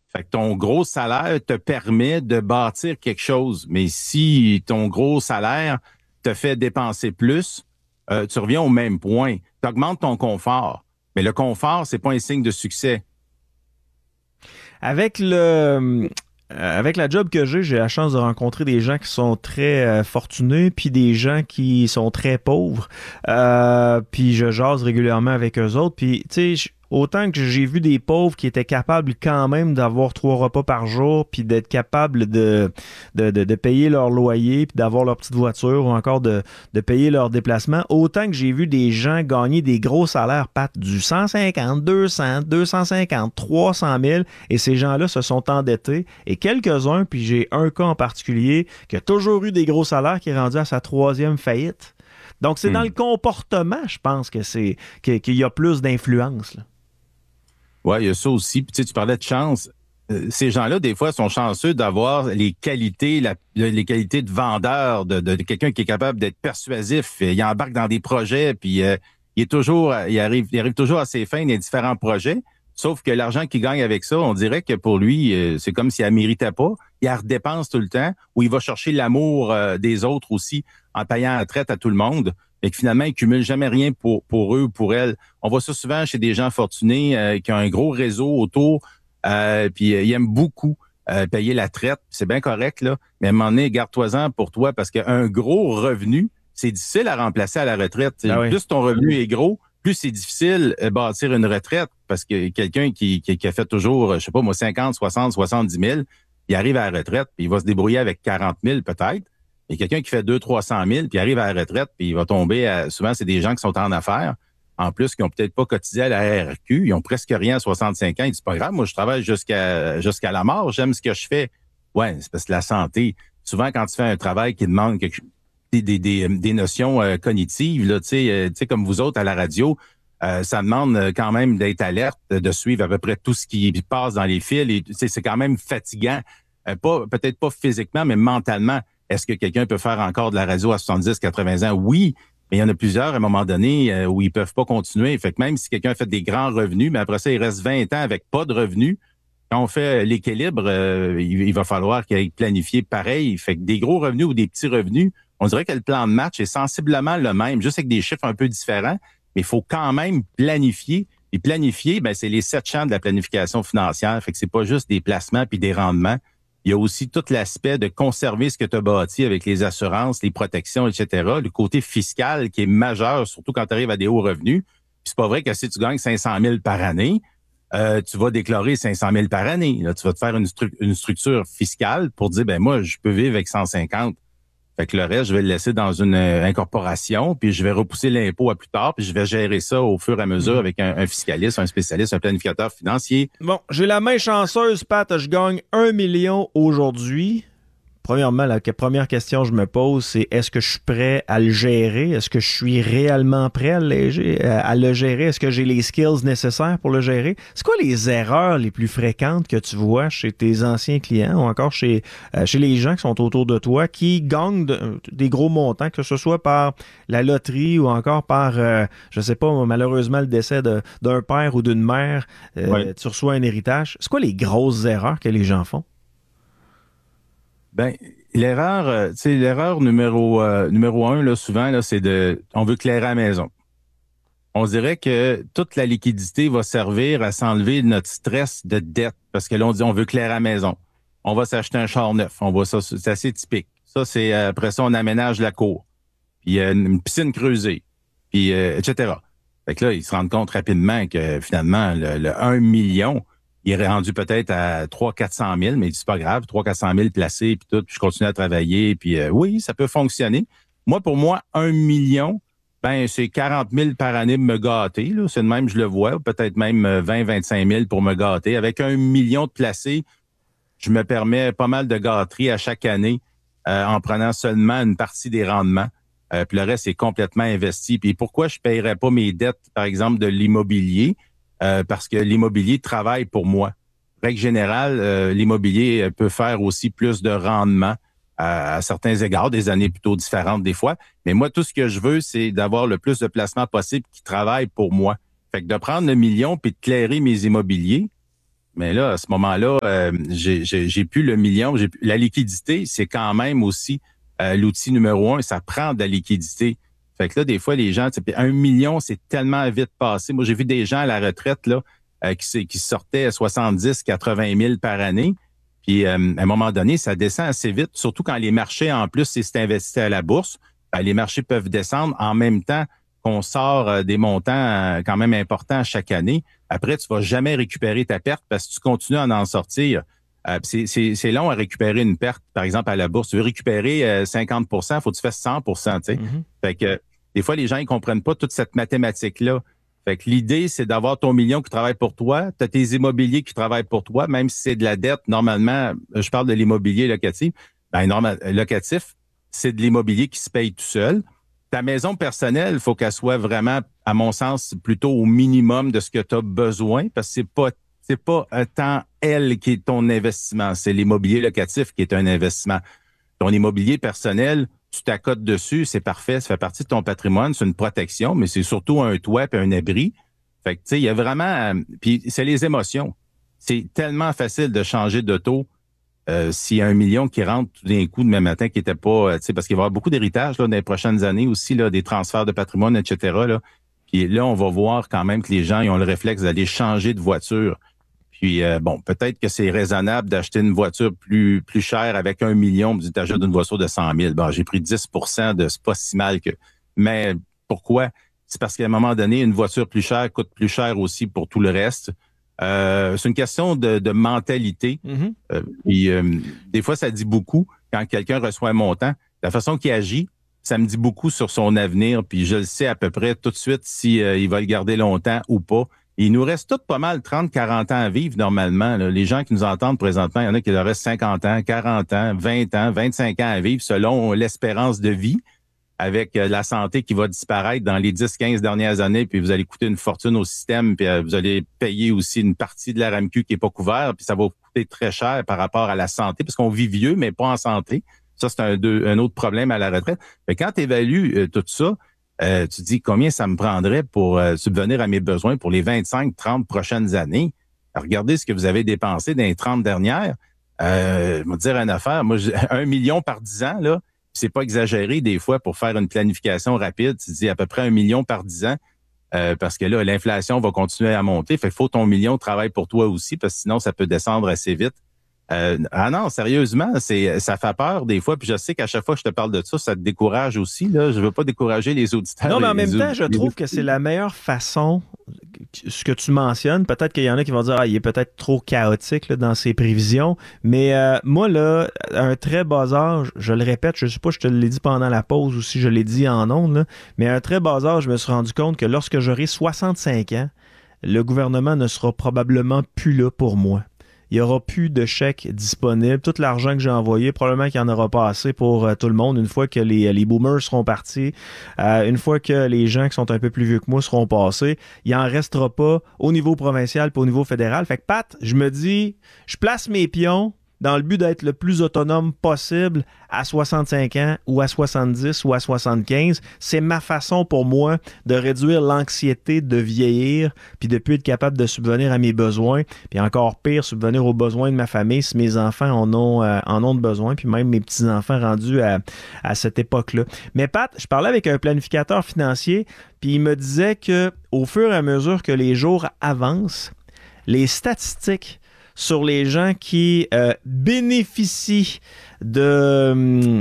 Fait que ton gros salaire te permet de bâtir quelque chose. Mais si ton gros salaire te fait dépenser plus, tu reviens au même point. Tu augmentes ton confort. Mais le confort, c'est pas un signe de succès. Avec avec la job que j'ai la chance de rencontrer des gens qui sont très fortunés, puis des gens qui sont très pauvres. Puis je jase régulièrement avec eux autres. Puis, tu sais, autant que j'ai vu des pauvres qui étaient capables quand même d'avoir 3 repas par jour, puis d'être capables de payer leur loyer, puis d'avoir leur petite voiture, ou encore de payer leur déplacement, autant que j'ai vu des gens gagner des gros salaires, Pat, du 150, 200, 250, 300 000, et ces gens-là se sont endettés, et quelques-uns, puis j'ai un cas en particulier, qui a toujours eu des gros salaires, qui est rendu à sa 3e faillite. Donc, c'est dans le comportement, je pense, qu'il y a plus d'influence, là. Ouais, il y a ça aussi. Puis, tu sais, tu parlais de chance. Ces gens-là, des fois, sont chanceux d'avoir les qualités, les qualités de vendeur, de quelqu'un qui est capable d'être persuasif. Il embarque dans des projets, puis il arrive toujours à ses fins dans différents projets. Sauf que l'argent qu'il gagne avec ça, on dirait que pour lui, c'est comme s'il ne méritait pas. Il la redépense tout le temps, ou il va chercher l'amour des autres aussi en payant la traite à tout le monde. Et que finalement, ils cumulent jamais rien pour eux ou pour elles. On voit ça souvent chez des gens fortunés qui ont un gros réseau autour, puis ils aiment beaucoup payer la traite. C'est bien correct, là. Mais à un moment donné, garde-toi-en pour toi, parce qu'un gros revenu, c'est difficile à remplacer à la retraite. Ah oui. Plus ton revenu est gros, plus c'est difficile de bâtir une retraite, parce que quelqu'un qui a fait toujours, je sais pas moi, 50, 60, 70 000, il arrive à la retraite, puis il va se débrouiller avec 40 000 peut-être. Et quelqu'un qui fait 200-300 000, puis arrive à la retraite, puis il va tomber souvent, c'est des gens qui sont en affaires, en plus, qui n'ont peut-être pas cotisé à la RRQ, ils ont presque rien à 65 ans. Ils disent, c'est pas grave, moi, je travaille jusqu'à la mort, j'aime ce que je fais. Ouais, c'est parce que la santé, souvent, quand tu fais un travail qui demande des notions cognitives, là, tu sais, comme vous autres à la radio, ça demande quand même d'être alerte, de suivre à peu près tout ce qui passe dans les fils. Et, c'est quand même fatigant, peut-être pas physiquement, mais mentalement. Est-ce que quelqu'un peut faire encore de la radio à 70, 80 ans? Oui, mais il y en a plusieurs à un moment donné où ils peuvent pas continuer. Fait que même si quelqu'un a fait des grands revenus, mais après ça, il reste 20 ans avec pas de revenus, quand on fait l'équilibre, il va falloir qu'il ait planifié pareil. Fait que des gros revenus ou des petits revenus, on dirait que le plan de match est sensiblement le même, juste avec des chiffres un peu différents, mais il faut quand même planifier. Et planifier, ben, c'est les 7 champs de la planification financière. Fait que c'est pas juste des placements puis des rendements. Il y a aussi tout l'aspect de conserver ce que tu as bâti avec les assurances, les protections, etc. Le côté fiscal qui est majeur, surtout quand tu arrives à des hauts revenus. Puis c'est pas vrai que si tu gagnes 500 000 par année, tu vas déclarer 500 000 par année. Là, tu vas te faire une structure fiscale pour dire, ben moi, je peux vivre avec 150. Fait que le reste, je vais le laisser dans une incorporation, puis je vais repousser l'impôt à plus tard, puis je vais gérer ça au fur et à mesure avec un fiscaliste, un spécialiste, un planificateur financier. Bon, j'ai la main chanceuse, Pat. Je gagne 1 million aujourd'hui. Premièrement, la première question que je me pose, c'est est-ce que je suis prêt à le gérer? Est-ce que je suis réellement prêt à le gérer? Est-ce que j'ai les skills nécessaires pour le gérer? C'est quoi les erreurs les plus fréquentes que tu vois chez tes anciens clients ou encore chez les gens qui sont autour de toi qui gagnent des gros montants, que ce soit par la loterie ou encore par, je sais pas, malheureusement, le décès d'un père ou d'une mère, Ouais. tu reçois un héritage. C'est quoi les grosses erreurs que les gens font? Ben, l'erreur, tu sais, l'erreur numéro un, là, souvent, là, on veut clairer à la maison. On dirait que toute la liquidité va servir à s'enlever notre stress de dette. Parce que là, on dit, on veut clairer à la maison. On va s'acheter un char neuf. On voit ça, c'est assez typique. Ça, c'est, après ça, on aménage la cour. Puis, une piscine creusée. Puis, etc. Fait que là, ils se rendent compte rapidement que finalement, le 1 million, il est rendu peut-être à 300-400 000, mais c'est pas grave, 300-400 000 placés, puis tout, puis je continue à travailler, puis oui, ça peut fonctionner. Moi, pour moi, 1 million, ben c'est 40 000 par année de me gâter, là. C'est de même, je le vois, ou peut-être même 20-25 000 pour me gâter. Avec 1 million de placés, je me permets pas mal de gâteries à chaque année en prenant seulement une partie des rendements. Puis le reste est complètement investi. Puis pourquoi je ne paierais pas mes dettes, par exemple, de l'immobilier? Parce que l'immobilier travaille pour moi. Règle générale, l'immobilier peut faire aussi plus de rendement à certains égards, des années plutôt différentes des fois. Mais moi, tout ce que je veux, c'est d'avoir le plus de placements possible qui travaillent pour moi. Fait que de prendre le million puis de clairer mes immobiliers, Mais là, à ce moment-là, j'ai plus le million. La liquidité, c'est quand même aussi l'outil numéro un. Ça prend de la liquidité. Fait que là, des fois, les gens, 1 million, c'est tellement vite passé. Moi, j'ai vu des gens à la retraite là qui sortaient 70, 80 000 par année. Puis, à un moment donné, ça descend assez vite, surtout quand les marchés, en plus, c'est investi à la bourse. Ben, les marchés peuvent descendre en même temps qu'on sort des montants quand même importants chaque année. Après, tu vas jamais récupérer ta perte parce que tu continues à en sortir. C'est long à récupérer une perte, par exemple, à la bourse. Tu veux récupérer 50 il faut que tu fasses 100 tu sais. Mhm. Fait que des fois, les gens, ils comprennent pas toute cette mathématique-là. Fait que l'idée, c'est d'avoir ton million qui travaille pour toi. Tu as tes immobiliers qui travaillent pour toi, même si c'est de la dette. Normalement, je parle de l'immobilier locatif. Locatif, c'est de l'immobilier qui se paye tout seul. Ta maison personnelle, il faut qu'elle soit vraiment, à mon sens, plutôt au minimum de ce que tu as besoin, parce que c'est pas tant elle qui est ton investissement, c'est l'immobilier locatif qui est un investissement. Ton immobilier personnel, tu t'accotes dessus, c'est parfait, ça fait partie de ton patrimoine, c'est une protection, mais c'est surtout un toit et un abri. Fait que, tu sais, il y a vraiment... puis c'est les émotions. C'est tellement facile de changer d'auto s'il y a 1 million qui rentre tout d'un coup demain matin qui était pas... tu sais, parce qu'il va y avoir beaucoup d'héritage là, dans les prochaines années aussi, là, des transferts de patrimoine, etc. Là. Puis là, on va voir quand même que les gens ils ont le réflexe d'aller changer de voiture. Puis, peut-être que c'est raisonnable d'acheter une voiture plus chère avec 1 million. Tu achètes une voiture de 100 000. Bon, j'ai pris 10 de c'est pas si mal que... Mais pourquoi? C'est parce qu'à un moment donné, une voiture plus chère coûte plus cher aussi pour tout le reste. C'est une question de mentalité. Mhm. Des fois, ça dit beaucoup quand quelqu'un reçoit un montant. La façon qu'il agit, ça me dit beaucoup sur son avenir. Puis je le sais à peu près tout de suite si il va le garder longtemps ou pas. Il nous reste tout pas mal 30, 40 ans à vivre normalement. Là. Les gens qui nous entendent présentement, il y en a qui leur restent 50 ans, 40 ans, 20 ans, 25 ans à vivre selon l'espérance de vie avec la santé qui va disparaître dans les 10, 15 dernières années, puis vous allez coûter une fortune au système, puis vous allez payer aussi une partie de la RAMQ qui est pas couverte, puis ça va vous coûter très cher par rapport à la santé, parce qu'on vit vieux, mais pas en santé. Ça, c'est un autre problème à la retraite. Mais quand tu évalues tout ça, tu te dis combien ça me prendrait pour subvenir à mes besoins pour les 25, 30 prochaines années. Alors, regardez ce que vous avez dépensé dans les 30 dernières. Je vais te dire une affaire. Moi, 1 million par 10 ans, là, c'est pas exagéré des fois pour faire une planification rapide. Tu te dis à peu près 1 million par 10 ans. Parce que là, l'inflation va continuer à monter. Fait qu'il faut que ton million travaille pour toi aussi, parce que sinon, ça peut descendre assez vite. Non, sérieusement, ça fait peur des fois. Puis je sais qu'à chaque fois que je te parle de ça, ça te décourage aussi. Là, je veux pas décourager les auditeurs. Non, mais en même temps, je trouve que c'est la meilleure façon, ce que tu mentionnes. Peut-être qu'il y en a qui vont dire, il est peut-être trop chaotique là, dans ses prévisions. Mais moi, là, à un très bas âge, je le répète, je sais pas, je te l'ai dit pendant la pause ou si je l'ai dit en ondes, là, mais à un très bas âge, je me suis rendu compte que lorsque j'aurai 65 ans, le gouvernement ne sera probablement plus là pour moi. Il n'y aura plus de chèques disponibles. Tout l'argent que j'ai envoyé, probablement qu'il n'y en aura pas assez pour tout le monde une fois que les boomers seront partis, une fois que les gens qui sont un peu plus vieux que moi seront passés. Il n'en restera pas au niveau provincial et au niveau fédéral. Fait que, Pat, je me dis, je place mes pions dans le but d'être le plus autonome possible à 65 ans ou à 70 ou à 75. C'est ma façon pour moi de réduire l'anxiété de vieillir puis de plus être capable de subvenir à mes besoins. Puis encore pire, subvenir aux besoins de ma famille si mes enfants en ont de besoin, puis même mes petits-enfants rendus à cette époque-là. Mais Pat, je parlais avec un planificateur financier puis il me disait que au fur et à mesure que les jours avancent, les statistiques sur les gens qui bénéficient de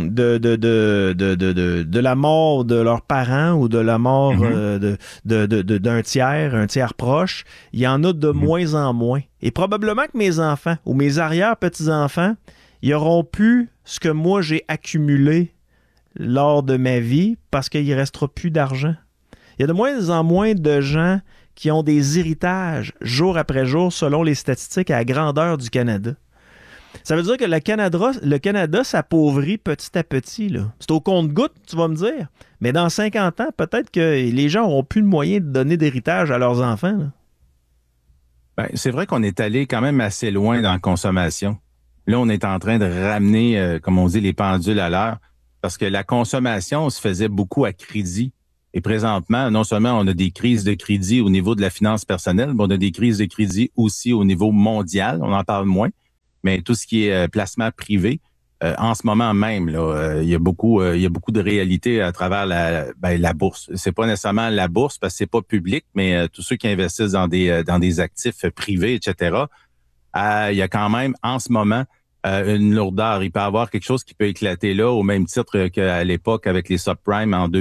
la mort de leurs parents ou de la mort d'un tiers, un tiers proche, il y en a de moins en moins. Et probablement que mes enfants ou mes arrière-petits-enfants, ils n'auront plus ce que moi j'ai accumulé lors de ma vie parce qu'il ne restera plus d'argent. Il y a de moins en moins de gens qui ont des héritages jour après jour selon les statistiques à la grandeur du Canada. Ça veut dire que le Canada s'appauvrit petit à petit. Là. C'est au compte-gouttes, tu vas me dire. Mais dans 50 ans, peut-être que les gens n'auront plus de moyens de donner d'héritage à leurs enfants. Là. Ben, c'est vrai qu'on est allé quand même assez loin dans la consommation. Là, on est en train de ramener, comme on dit, les pendules à l'heure, parce que la consommation se faisait beaucoup à crédit. Et présentement, non seulement on a des crises de crédit au niveau de la finance personnelle, mais on a des crises de crédit aussi au niveau mondial. On en parle moins, mais tout ce qui est placement privé, en ce moment même, là, il y a beaucoup de réalités à travers la bourse. C'est pas nécessairement la bourse parce que c'est pas public, mais tous ceux qui investissent dans des actifs privés, etc. Il y a quand même en ce moment une lourdeur. Il peut y avoir quelque chose qui peut éclater là, au même titre qu'à l'époque avec les subprimes en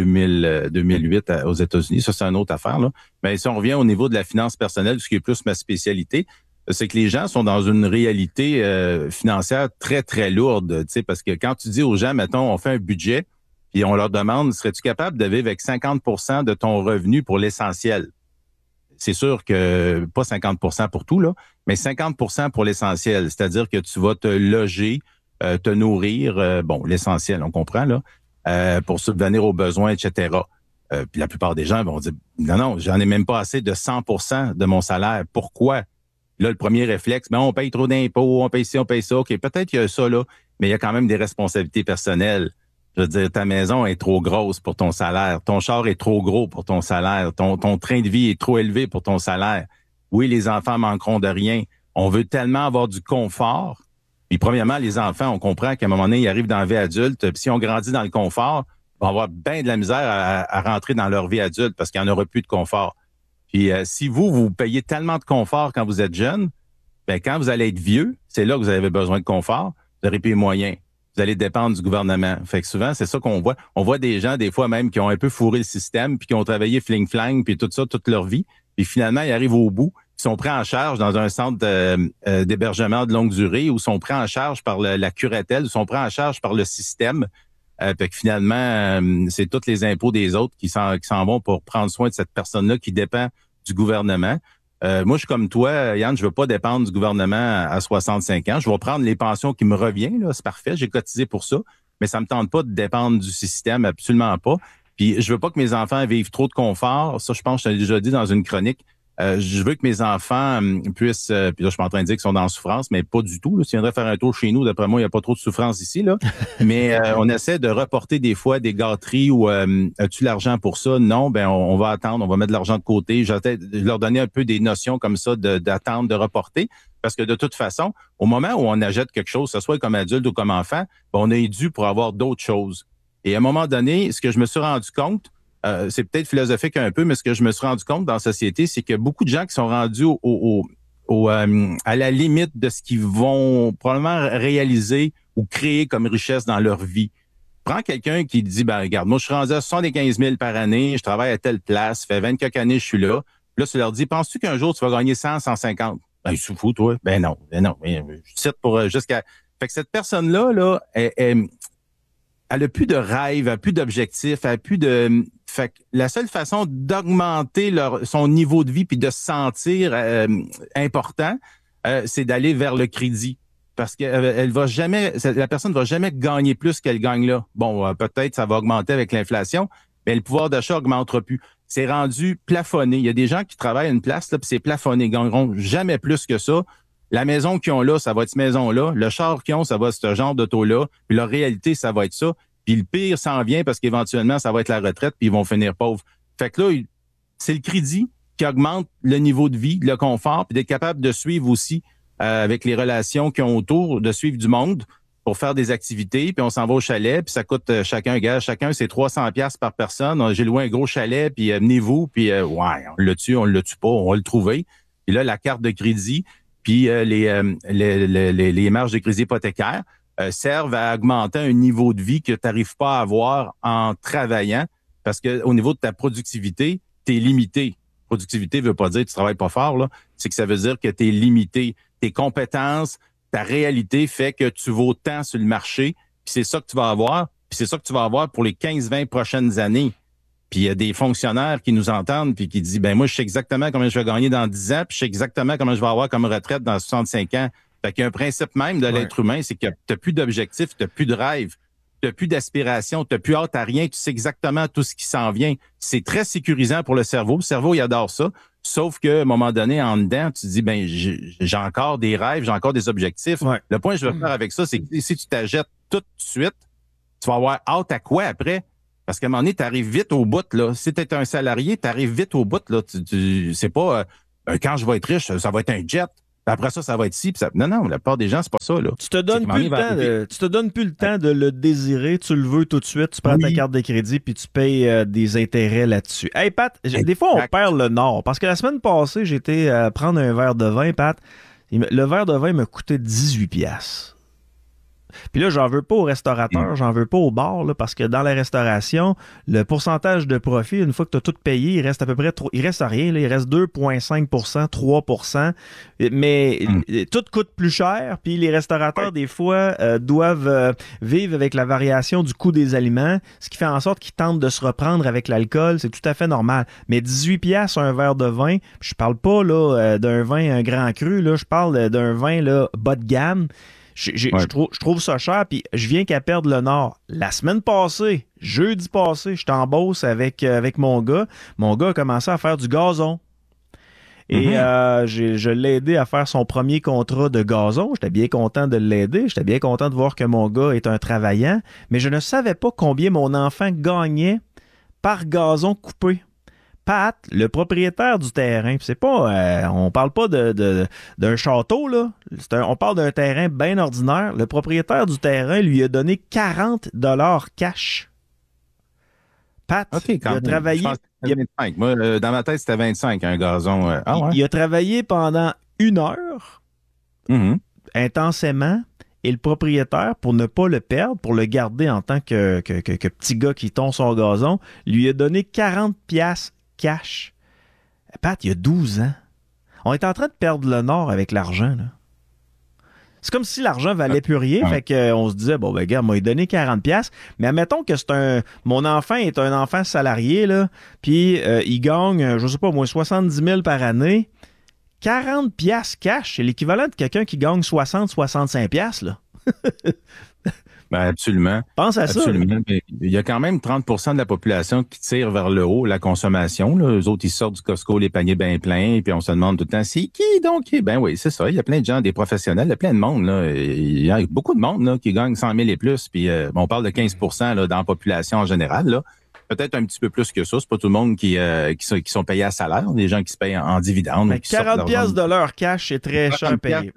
2008 aux États-Unis. Ça, c'est une autre affaire, là. Mais si on revient au niveau de la finance personnelle, ce qui est plus ma spécialité, c'est que les gens sont dans une réalité financière très, très lourde. Tu sais, parce que quand tu dis aux gens, mettons, on fait un budget, puis on leur demande, serais-tu capable de vivre avec 50% de ton revenu pour l'essentiel? C'est sûr que pas 50% pour tout, là, mais 50% pour l'essentiel. C'est-à-dire que tu vas te loger, te nourrir, l'essentiel, on comprend, là, pour subvenir aux besoins, etc. Puis la plupart des gens vont dire, non, j'en ai même pas assez de 100% de mon salaire. Pourquoi? Là, le premier réflexe, on paye trop d'impôts, on paye ci, on paye ça. OK, peut-être qu'il y a ça, là, mais il y a quand même des responsabilités personnelles. Je veux dire, ta maison est trop grosse pour ton salaire. Ton char est trop gros pour ton salaire. Ton train de vie est trop élevé pour ton salaire. Oui, les enfants manqueront de rien. On veut tellement avoir du confort. Puis, premièrement, les enfants, on comprend qu'à un moment donné, ils arrivent dans la vie adulte. Puis, si on grandit dans le confort, ils vont avoir bien de la misère à rentrer dans leur vie adulte parce qu'il n'y en aura plus de confort. Puis, si vous payez tellement de confort quand vous êtes jeune, ben quand vous allez être vieux, c'est là que vous avez besoin de confort. Vous aurez plus les moyens. Vous allez dépendre du gouvernement. Fait que souvent, c'est ça qu'on voit. On voit des gens, des fois même, qui ont un peu fourré le système, puis qui ont travaillé fling-flang, puis tout ça, toute leur vie. Puis finalement, ils arrivent au bout, ils sont pris en charge dans un centre d'hébergement de longue durée, ou sont pris en charge par la curatelle, ou sont pris en charge par le système. Fait que finalement, c'est tous les impôts des autres qui s'en vont pour prendre soin de cette personne-là qui dépend du gouvernement. Moi, je suis comme toi, Yann, je veux pas dépendre du gouvernement à 65 ans. Je vais prendre les pensions qui me reviennent, là, c'est parfait, j'ai cotisé pour ça, mais ça me tente pas de dépendre du système, absolument pas. Puis je veux pas que mes enfants vivent trop de confort. Ça, je pense que je t'ai déjà dit dans une chronique. Je veux que mes enfants puissent, puis là, je suis pas en train de dire qu'ils sont dans souffrance, mais pas du tout. Là. S'ils viendraient faire un tour chez nous, d'après moi, il n'y a pas trop de souffrance ici, là. Mais on essaie de reporter des fois des gâteries ou as-tu l'argent pour ça? Non, ben on va attendre, on va mettre de l'argent de côté. Je vais leur donner un peu des notions comme ça d'attendre, de reporter. Parce que de toute façon, au moment où on achète quelque chose, que ce soit comme adulte ou comme enfant, ben, on est dû pour avoir d'autres choses. Et à un moment donné, ce que je me suis rendu compte, c'est peut-être philosophique un peu, mais ce que je me suis rendu compte dans la société, c'est qu'il y a beaucoup de gens qui sont rendus à la limite de ce qu'ils vont probablement réaliser ou créer comme richesse dans leur vie. Prends quelqu'un qui dit, ben regarde, moi je suis rendu à 75 000 par année, je travaille à telle place, ça fait 24 années je suis là. Là, tu leur dis, penses-tu qu'un jour tu vas gagner 100, 150? Ben, il se fout, toi. Ben non. Je cite pour jusqu'à... Fait que cette personne-là, là, elle a plus de rêve, elle a plus d'objectifs, elle a plus de... Fait que la seule façon d'augmenter son niveau de vie puis de se sentir important, c'est d'aller vers le crédit. Parce que elle va jamais, la personne va jamais gagner plus qu'elle gagne là. Bon, peut-être ça va augmenter avec l'inflation, mais le pouvoir d'achat augmentera plus. C'est rendu plafonné. Il y a des gens qui travaillent à une place, là, puis c'est plafonné. Ils gagneront jamais plus que ça. La maison qu'ils ont là, ça va être cette maison-là. Le char qu'ils ont, ça va être ce genre d'auto-là. Puis leur réalité, ça va être ça. Puis le pire s'en vient parce qu'éventuellement, ça va être la retraite, puis ils vont finir pauvres. Fait que là, c'est le crédit qui augmente le niveau de vie, le confort, puis d'être capable de suivre aussi avec les relations qu'ils ont autour, de suivre du monde pour faire des activités, puis on s'en va au chalet, puis ça coûte chacun c'est 300$ par personne. J'ai loué un gros chalet, puis venez-vous, puis ouais, on le tue pas, on va le trouver. Puis là, la carte de crédit, puis les marges de crédit hypothécaires servent à augmenter un niveau de vie que tu n'arrives pas à avoir en travaillant parce que au niveau de ta productivité, tu es limité. Productivité veut pas dire que tu travailles pas fort, là. C'est que ça veut dire que tu es limité. Tes compétences, ta réalité fait que tu vaux tant sur le marché, puis c'est ça que tu vas avoir, puis c'est ça que tu vas avoir pour les 15-20 prochaines années. Puis il y a des fonctionnaires qui nous entendent puis qui disent, ben moi, je sais exactement combien je vais gagner dans 10 ans, puis je sais exactement combien je vais avoir comme retraite dans 65 ans. Fait qu'il y a un principe même de l'être humain, c'est que t'as plus d'objectifs, t'as plus de rêve, t'as plus d'aspiration, t'as plus hâte à rien, tu sais exactement tout ce qui s'en vient. C'est très sécurisant pour le cerveau. Le cerveau, il adore ça. Sauf qu'à un moment donné, en dedans, tu te dis, ben j'ai encore des rêves, j'ai encore des objectifs. Ouais. Le point que je veux faire avec ça, c'est que si tu t'achètes tout de suite, tu vas avoir hâte à quoi après? Parce qu'à un moment donné, tu arrives vite au bout, là. Si tu es un salarié, tu arrives vite au bout, là. C'est pas, quand je vais être riche, ça va être un jet. Puis après ça va être ci. Non, non, la plupart des gens, c'est pas ça, là. Tu te donnes plus le temps tu te donnes plus le temps de le désirer, tu le veux tout de suite, tu prends ta carte de crédit puis tu payes des intérêts là-dessus. Hey Pat, des fois on perd le nord parce que la semaine passée, j'ai été prendre un verre de vin, Pat. Le verre de vin m'a coûté 18$. Puis là, j'en veux pas au restaurateur, j'en veux pas au bar, là, parce que dans la restauration, le pourcentage de profit, une fois que tu as tout payé, il reste à peu près, il reste rien, là, il reste 2,5%, 3%, mais tout coûte plus cher, puis les restaurateurs, des fois, doivent vivre avec la variation du coût des aliments, ce qui fait en sorte qu'ils tentent de se reprendre avec l'alcool, c'est tout à fait normal. Mais 18$ un verre de vin, je parle pas là d'un vin un grand cru, là, je parle d'un vin là, bas de gamme. Je trouve ça cher, puis je viens qu'à perdre le nord. La semaine passée, jeudi passé, j'étais en Beauce avec mon gars. Mon gars a commencé à faire du gazon. Et je l'ai aidé à faire son premier contrat de gazon. J'étais bien content de l'aider. J'étais bien content de voir que mon gars est un travaillant. Mais je ne savais pas combien mon enfant gagnait par gazon coupé. Pat, le propriétaire du terrain, c'est pas, on parle pas d'un château, là. On parle d'un terrain bien ordinaire. Le propriétaire du terrain lui a donné 40$ cash. Pat, il a travaillé. Je pense que c'était 25. Moi, dans ma tête, c'était 25, un gazon. Il a travaillé pendant 1 heure, intensément, et le propriétaire, pour ne pas le perdre, pour le garder en tant que petit gars qui tombe son gazon, lui a donné 40$ cash. Pat, il y a 12 ans. On est en train de perdre le nord avec l'argent, là. C'est comme si l'argent valait plus rien, fait qu'on se disait, bon, ben, gars, m'a donné 40$, mais admettons que mon enfant est un enfant salarié, là, puis il gagne, je sais pas, moi, 70 000 par année. 40$ cash, c'est l'équivalent de quelqu'un qui gagne 60-65$, là. Ben absolument. Pense à ça. Absolument. Mais il y a quand même 30% de la population qui tire vers le haut la consommation. Là. Eux autres, ils sortent du Costco les paniers bien pleins, puis on se demande tout le temps, c'est qui donc? Ben oui, c'est ça. Il y a plein de gens, des professionnels, il y a plein de monde. Là. Il y a beaucoup de monde là, qui gagne 100 000 et plus. Puis on parle de 15% là, dans la population en général. Là. Peut-être un petit peu plus que ça. C'est pas tout le monde qui sont payés à salaire. Des gens qui se payent en dividendes. 40$ de leur cash, c'est très cher payé.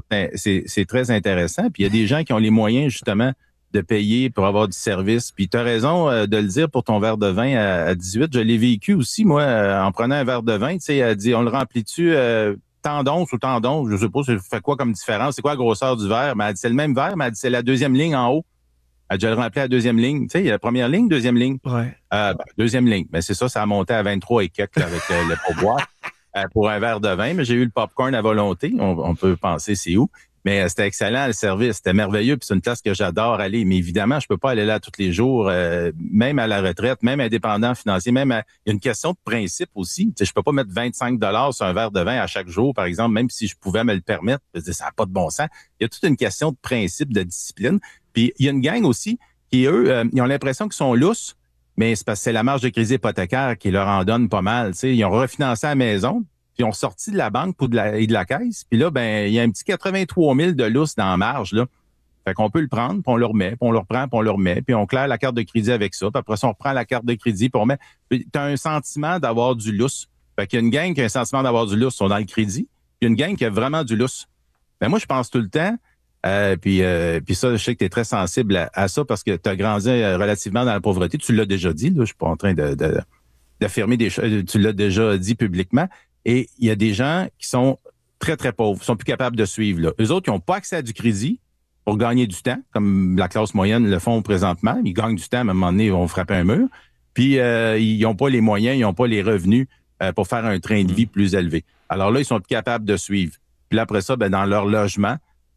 C'est très intéressant. Puis il y a des gens qui ont les moyens, justement, de payer pour avoir du service. Puis tu as raison de le dire pour ton verre de vin à 18. Je l'ai vécu aussi, moi, en prenant un verre de vin. Tu sais, elle dit, on le remplit-tu tant d'onces ou tant d'onces? Je sais pas, ça fait quoi comme différence? C'est quoi la grosseur du verre? Mais elle dit, c'est le même verre, mais elle dit, c'est la deuxième ligne en haut. Elle dit, je le remplis à la deuxième ligne. Tu sais, il y a la première ligne, deuxième ligne. Ouais. Deuxième ligne. Mais c'est ça a monté à 23 et quelques là, avec le pourboire pour un verre de vin. Mais j'ai eu le popcorn à volonté. On peut penser c'est où. Mais c'était excellent, le service. C'était merveilleux. Puis c'est une place que j'adore aller. Mais évidemment, je peux pas aller là tous les jours, même à la retraite, même indépendant financier. Il y a une question de principe aussi. Tu sais, je peux pas mettre 25$ sur un verre de vin à chaque jour, par exemple, même si je pouvais me le permettre. Je dis, ça n'a pas de bon sens. Il y a toute une question de principe, de discipline. Puis il y a une gang aussi qui, eux, ils ont l'impression qu'ils sont lousses, mais c'est parce que c'est la marge de crédit hypothécaire qui leur en donne pas mal. Tu sais, ils ont refinancé la maison, puis ils ont sorti de la banque et de la caisse. Puis là, ben il y a un petit 83 000 de lousse dans la marge, là. Fait qu'on peut le prendre, puis on le remet, puis on le reprend, puis on le remet, puis on claire la carte de crédit avec ça. Puis après ça, on reprend la carte de crédit, puis on met. Tu as un sentiment d'avoir du lousse. Fait qu'il y a une gang qui a un sentiment d'avoir du lousse, ils sont dans le crédit. Il y a une gang qui a vraiment du lousse. Ben moi, je pense tout le temps. Puis ça, je sais que tu es très sensible à ça parce que tu as grandi relativement dans la pauvreté. Tu l'as déjà dit, là, je suis pas en train d'affirmer des choses. Tu l'as déjà dit publiquement. Et il y a des gens qui sont très, très pauvres, qui sont plus capables de suivre. Là. Eux autres, ils n'ont pas accès à du crédit pour gagner du temps, comme la classe moyenne le font présentement. Ils gagnent du temps, à un moment donné, ils vont frapper un mur. Puis ils n'ont pas les moyens, ils n'ont pas les revenus pour faire un train de vie plus élevé. Alors là, ils sont plus capables de suivre. Puis là, après ça, ben, dans leur logement,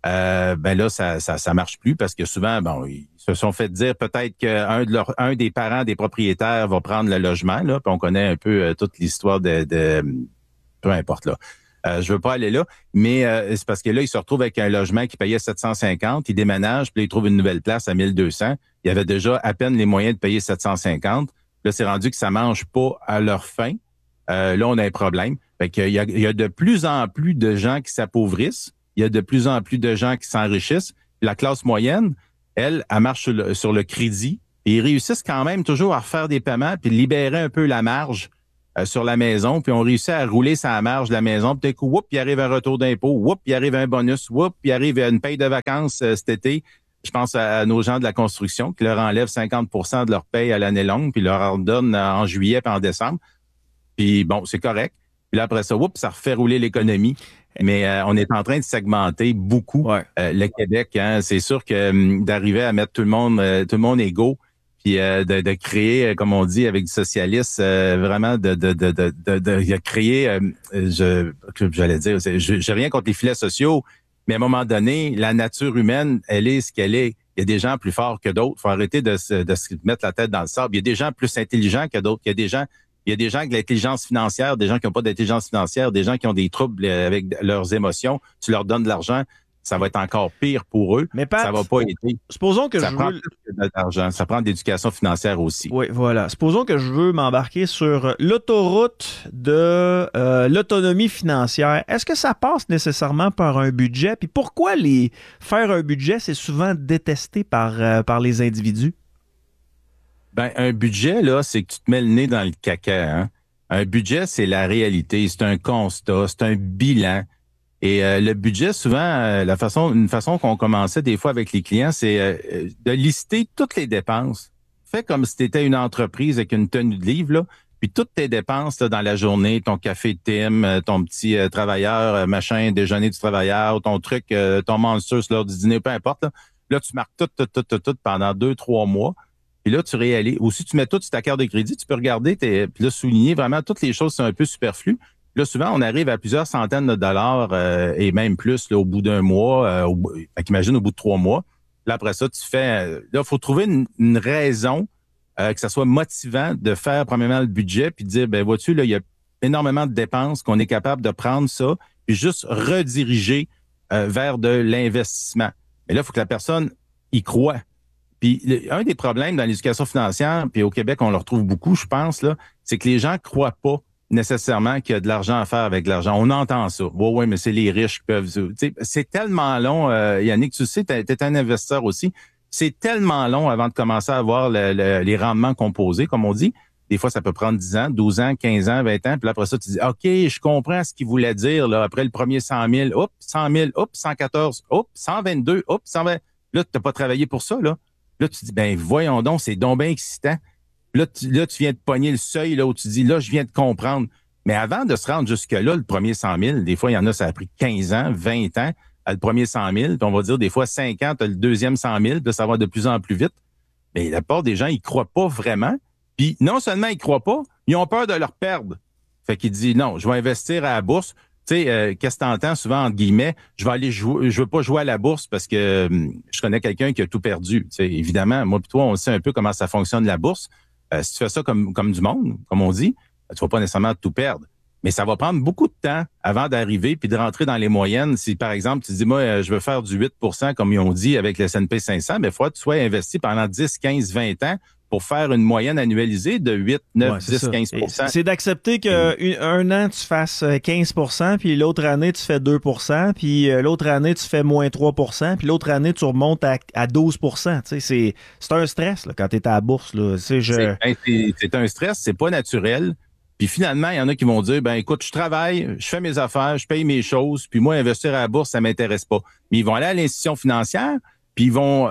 ben là, ça marche plus parce que souvent, bon, ils se sont fait dire peut-être qu'un des parents des propriétaires va prendre le logement, là, puis on connaît un peu toute l'histoire de peu importe, là. Je veux pas aller là, mais c'est parce que là, ils se retrouvent avec un logement qui payait 750, ils déménagent, puis là, ils trouvent une nouvelle place à 1200. Il y avait déjà à peine les moyens de payer 750. Là, c'est rendu que ça mange pas à leur faim. Là, on a un problème. Fait qu'il y a de plus en plus de gens qui s'appauvrissent. Il y a de plus en plus de gens qui s'enrichissent. La classe moyenne, elle marche sur le crédit Et ils réussissent quand même toujours à refaire des paiements puis libérer un peu la marge sur la maison, puis on réussit à rouler sa marge de la maison. Puis d'un coup, il arrive un retour d'impôt, il arrive un bonus, il arrive une paye de vacances cet été. Je pense à nos gens de la construction qui leur enlèvent 50% de leur paye à l'année longue, puis leur en donnent en juillet puis en décembre. Puis bon, c'est correct. Puis là, après ça, ça refait rouler l'économie. Mais on est en train de segmenter beaucoup le Québec. Hein. C'est sûr que d'arriver à mettre tout le monde égaux, puis de créer, comme on dit avec du socialiste, vraiment de créer, j'allais dire, j'ai rien contre les filets sociaux, mais à un moment donné, la nature humaine, elle est ce qu'elle est. Il y a des gens plus forts que d'autres. Il faut arrêter de se mettre la tête dans le sable. Il y a des gens plus intelligents que d'autres. Il y a des gens avec de l'intelligence financière, des gens qui n'ont pas d'intelligence financière, des gens qui ont des troubles avec leurs émotions. Tu leur donnes de l'argent, ça va être encore pire pour eux. Mais Pat, ça va pas aider. Supposons que ça prend plus que de l'argent. Ça prend de l'éducation financière aussi. Oui, voilà. Supposons que je veux m'embarquer sur l'autoroute de l'autonomie financière. Est-ce que ça passe nécessairement par un budget? Puis pourquoi faire un budget, c'est souvent détesté par les individus? Ben, un budget, là, c'est que tu te mets le nez dans le caca. Hein? Un budget, c'est la réalité, c'est un constat, c'est un bilan. Et le budget, souvent, une façon qu'on commençait des fois avec les clients, c'est de lister toutes les dépenses. Fais comme si tu étais une entreprise avec une tenue de livre, là, puis toutes tes dépenses là, dans la journée, ton café Tim, ton petit travailleur, machin, déjeuner du travailleur, ton truc, ton monster, l'heure du dîner, peu importe. Là, tu marques tout pendant 2-3 mois. Puis là, tu réalises. Ou si tu mets tout sur ta carte de crédit, tu peux regarder, puis là, souligner vraiment toutes les choses qui sont un peu superflues. Là, souvent, on arrive à plusieurs centaines de dollars et même plus là, au bout d'un mois. Imagine au bout de 3 mois. Là, après ça, tu fais... là, il faut trouver une raison que ça soit motivant de faire premièrement le budget puis de dire, ben vois-tu, là, il y a énormément de dépenses qu'on est capable de prendre ça puis juste rediriger vers de l'investissement. Mais là, il faut que la personne y croit. Puis un des problèmes dans l'éducation financière, puis au Québec, on le retrouve beaucoup, je pense, là, c'est que les gens croient pas nécessairement qu'il y a de l'argent à faire avec l'argent. On entend ça. Oui, mais c'est les riches qui peuvent... C'est tellement long, Yannick, tu sais, tu es un investisseur aussi. C'est tellement long avant de commencer à avoir les rendements composés, comme on dit. Des fois, ça peut prendre 10 ans, 12 ans, 15 ans, 20 ans. Puis là, après ça, tu dis, OK, je comprends ce qu'il voulait dire. Là, après le premier 100 000, hop, 100 000, hop, 114, hop, 122, hop, 120. Là, tu n'as pas travaillé pour ça, là. Là, tu dis, ben voyons donc, c'est donc bien excitant. Là, tu viens de pogner le seuil là, où tu dis, là, je viens de comprendre. Mais avant de se rendre jusque-là, le premier 100 000, des fois, il y en a, ça a pris 15 ans, 20 ans, à le premier 100 000. Puis on va dire, des fois, 5 ans, tu as le deuxième 100 000, puis ça va de plus en plus vite. Mais la plupart des gens, ils croient pas vraiment. Puis non seulement ils croient pas, ils ont peur de leur perdre. Fait qu'ils disent, non, je vais investir à la bourse. Tu sais, qu'est-ce que t'entends souvent, entre guillemets, je vais aller jouer, je veux pas jouer à la bourse parce que je connais quelqu'un qui a tout perdu. Tu sais, évidemment, moi et toi, on sait un peu comment ça fonctionne la bourse. Si tu fais ça comme du monde, comme on dit, tu vas pas nécessairement tout perdre. Mais ça va prendre beaucoup de temps avant d'arriver puis de rentrer dans les moyennes. Si, par exemple, tu dis, moi, je veux faire du 8 comme ils ont dit avec le S&P 500, mais il faut que tu sois investi pendant 10, 15, 20 ans pour faire une moyenne annualisée de 8, 9, 10, 15 %. C'est d'accepter qu'un an, tu fasses 15 puis l'autre année, tu fais 2 puis l'autre année, tu fais moins 3 puis l'autre année, tu remontes à 12 c'est un stress là, quand tu es à la bourse. Là. C'est un stress, c'est pas naturel. Puis finalement, il y en a qui vont dire, ben écoute, je travaille, je fais mes affaires, je paye mes choses, puis moi, investir à la bourse, ça m'intéresse pas. Mais ils vont aller à l'institution financière, puis ils vont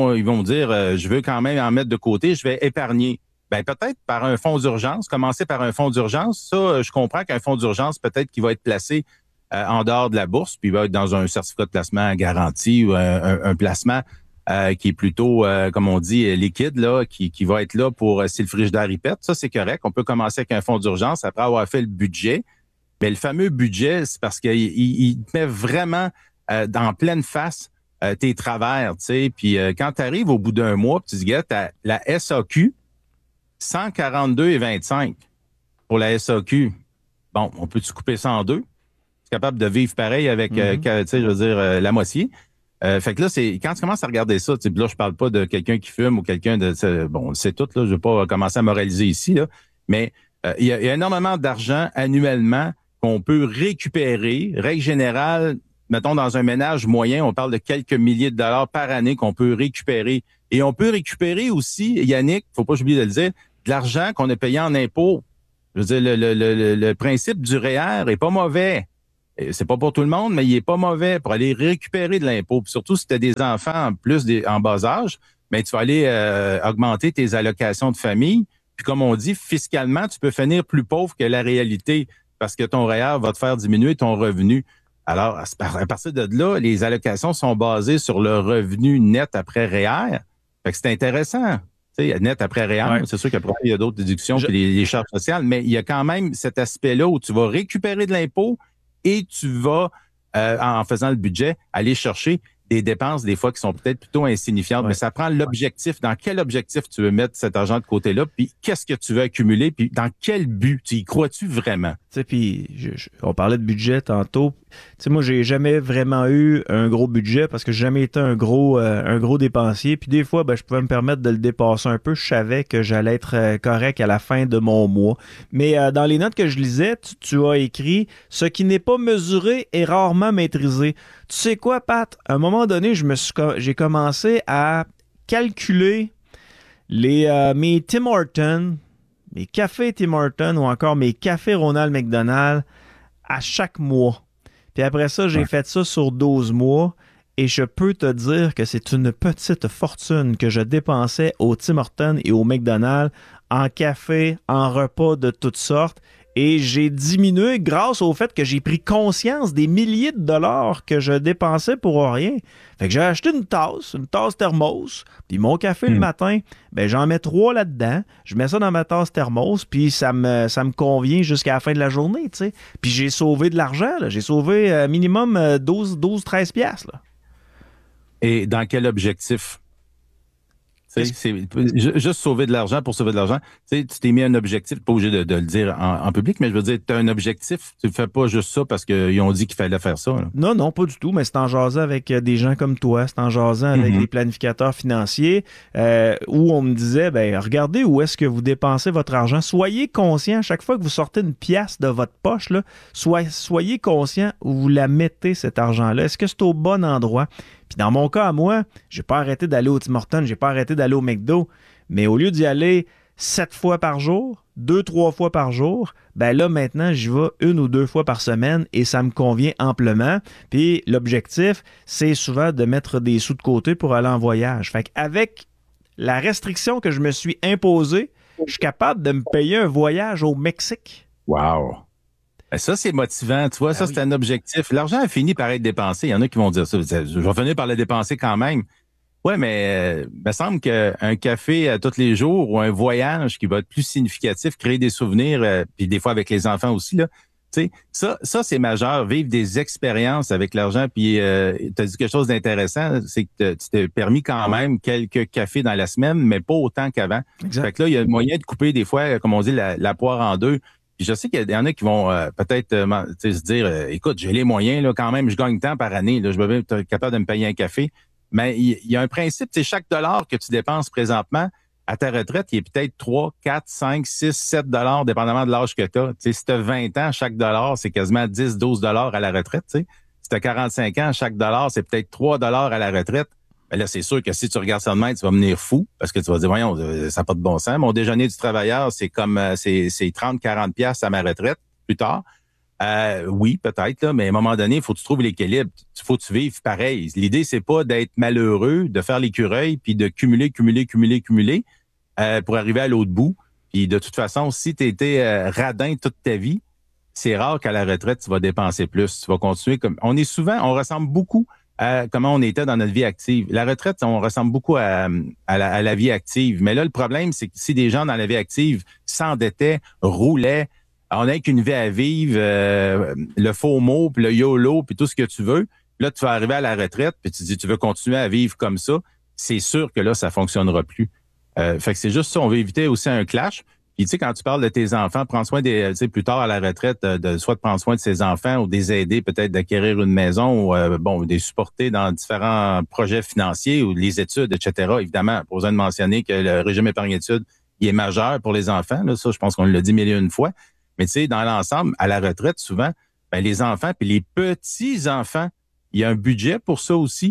dire, je veux quand même en mettre de côté, je vais épargner. Ben peut-être par un fonds d'urgence, commencer par un fonds d'urgence. Ça, je comprends qu'un fonds d'urgence, peut-être qu'il va être placé en dehors de la bourse, puis il va être dans un certificat de placement garanti ou un placement qui est plutôt, comme on dit, liquide, là, qui va être là pour si le frigidaire y pète. Ça, c'est correct. On peut commencer avec un fonds d'urgence après avoir fait le budget. Mais le fameux budget, c'est parce qu'il te met vraiment en pleine face tes travers, tu sais. Puis quand tu arrives au bout d'un mois, tu te dis, t'as la SAQ, 142,25 pour la SAQ. Bon, on peut-tu couper ça en deux? Tu es capable de vivre pareil avec, tu sais, je veux dire, la moitié. Fait que là, c'est quand tu commences à regarder ça, tu sais, là, je parle pas de quelqu'un qui fume ou quelqu'un de... Bon, c'est tout, là, je vais pas commencer à moraliser ici, là, mais il y a énormément d'argent annuellement qu'on peut récupérer. Règle générale, mettons, dans un ménage moyen, on parle de quelques milliers de dollars par année qu'on peut récupérer Et on peut récupérer aussi, Yannick, faut pas oublier de le dire, de l'argent qu'on a payé en impôts. Je veux dire, le principe du REER est pas mauvais. C'est pas pour tout le monde, mais il est pas mauvais pour aller récupérer de l'impôt. Puis surtout si tu as des enfants en bas âge, ben tu vas aller augmenter tes allocations de famille. Puis comme on dit, fiscalement, tu peux finir plus pauvre que la réalité parce que ton REER va te faire diminuer ton revenu. Alors, à partir de là, les allocations sont basées sur le revenu net après REER. Fait que c'est intéressant. Tu sais, net après REER, ouais. C'est sûr qu'après, il y a d'autres déductions puis les charges sociales, mais il y a quand même cet aspect-là où tu vas récupérer de l'impôt et tu vas, en faisant le budget, aller chercher des dépenses, des fois, qui sont peut-être plutôt insignifiantes. Ouais. Mais ça prend l'objectif. Dans quel objectif tu veux mettre cet argent de côté-là? Puis qu'est-ce que tu veux accumuler? Puis dans quel but? Tu y crois-tu vraiment? Tu sais, puis on parlait de budget tantôt. Tu sais, moi, j'ai jamais vraiment eu un gros budget parce que j'ai jamais été un gros dépensier. Puis des fois, ben, je pouvais me permettre de le dépasser un peu. Je savais que j'allais être correct à la fin de mon mois. Mais dans les notes que je lisais, tu as écrit « Ce qui n'est pas mesuré est rarement maîtrisé ». Tu sais quoi, Pat? À un moment donné, j'ai commencé à calculer mes Tim Hortons, mes cafés Tim Hortons ou encore mes cafés Ronald McDonald à chaque mois. Puis après ça, j'ai fait ça sur 12 mois et je peux te dire que c'est une petite fortune que je dépensais au Tim Hortons et au McDonald's en café, en repas de toutes sortes. Et j'ai diminué grâce au fait que j'ai pris conscience des milliers de dollars que je dépensais pour rien. Fait que j'ai acheté une tasse thermos, puis mon café le matin, ben j'en mets 3 là-dedans, je mets ça dans ma tasse thermos, puis ça me convient jusqu'à la fin de la journée, tu sais. Puis j'ai sauvé de l'argent, là. J'ai sauvé minimum 12-13 piastres, là. Et dans quel objectif? C'est juste sauver de l'argent pour sauver de l'argent. Tu t'es mis un objectif, pas obligé de le dire en public, mais je veux dire, tu as un objectif. Tu ne fais pas juste ça parce qu'ils ont dit qu'il fallait faire ça. Là. Non, pas du tout, mais c'est en jasant avec des gens comme toi, c'est en jasant avec des planificateurs financiers où on me disait, ben regardez où est-ce que vous dépensez votre argent. Soyez conscient, à chaque fois que vous sortez une pièce de votre poche, là, soyez conscient où vous la mettez, cet argent-là. Est-ce que c'est au bon endroit? Puis dans mon cas, à moi, j'ai pas arrêté d'aller au Tim Hortons, j'ai pas arrêté d'aller au McDo, mais au lieu d'y aller 7 fois par jour, 2-3 fois par jour, ben là, maintenant, j'y vais 1 ou 2 fois par semaine et ça me convient amplement. Puis l'objectif, c'est souvent de mettre des sous de côté pour aller en voyage. Fait qu'avec la restriction que je me suis imposée, je suis capable de me payer un voyage au Mexique. Wow! Ça, c'est motivant. Tu vois, ça, c'est un objectif. L'argent a fini par être dépensé. Il y en a qui vont dire ça. Je vais finir par le dépenser quand même. Oui, mais il me semble qu'un café à tous les jours ou un voyage qui va être plus significatif, créer des souvenirs, puis des fois avec les enfants aussi, là, tu sais, ça, c'est majeur. Vivre des expériences avec l'argent. Puis, tu as dit quelque chose d'intéressant, c'est que tu t'es permis quand même quelques cafés dans la semaine, mais pas autant qu'avant. Fait que là, il y a moyen de couper des fois, comme on dit, la poire en deux. Puis je sais qu'il y en a qui vont peut-être se dire, écoute, j'ai les moyens, là, quand même, je gagne tant par année, là, je vais être capable de me payer un café. Mais il y a un principe, c'est chaque dollar que tu dépenses présentement à ta retraite, il est peut-être 3, 4, 5, 6, 7 dollars, dépendamment de l'âge que tu as. Si tu as 20 ans, chaque dollar, c'est quasiment 10, 12 dollars à la retraite. T'sais. Si tu as 45 ans, chaque dollar, c'est peut-être 3 dollars à la retraite. Ben là, c'est sûr que si tu regardes ça de même, tu vas venir fou parce que tu vas dire, voyons, ça n'a pas de bon sens. Mon déjeuner du travailleur, c'est comme c'est 30, 40 piastres à ma retraite plus tard. Oui, peut-être, là, mais à un moment donné, il faut que tu trouves l'équilibre. Il faut que tu vives pareil. L'idée, c'est pas d'être malheureux, de faire l'écureuil, puis de cumuler pour arriver à l'autre bout. Puis de toute façon, si tu étais radin toute ta vie, c'est rare qu'à la retraite, tu vas dépenser plus. Tu vas continuer comme... On ressemble beaucoup à comment on était dans notre vie active. La retraite, on ressemble beaucoup à la vie active. Mais là, le problème, c'est que si des gens dans la vie active s'endettaient, roulaient, on n'a qu'une vie à vivre, le faux mot, puis le YOLO, puis tout ce que tu veux. Puis là, tu vas arriver à la retraite, puis tu dis, tu veux continuer à vivre comme ça. C'est sûr que là, ça fonctionnera plus. Fait que c'est juste ça. On veut éviter aussi un clash. Puis, tu sais, quand tu parles de tes enfants, prends soin plus tard à la retraite, soit de prendre soin de ses enfants ou des aider peut-être d'acquérir une maison ou, des supporter dans différents projets financiers ou les études, etc. Évidemment, pas besoin de mentionner que le régime épargne-études, il est majeur pour les enfants. Là, ça, je pense qu'on l'a dit mille et une fois. Mais tu sais, dans l'ensemble, à la retraite, souvent, ben, les enfants puis les petits-enfants, il y a un budget pour ça aussi.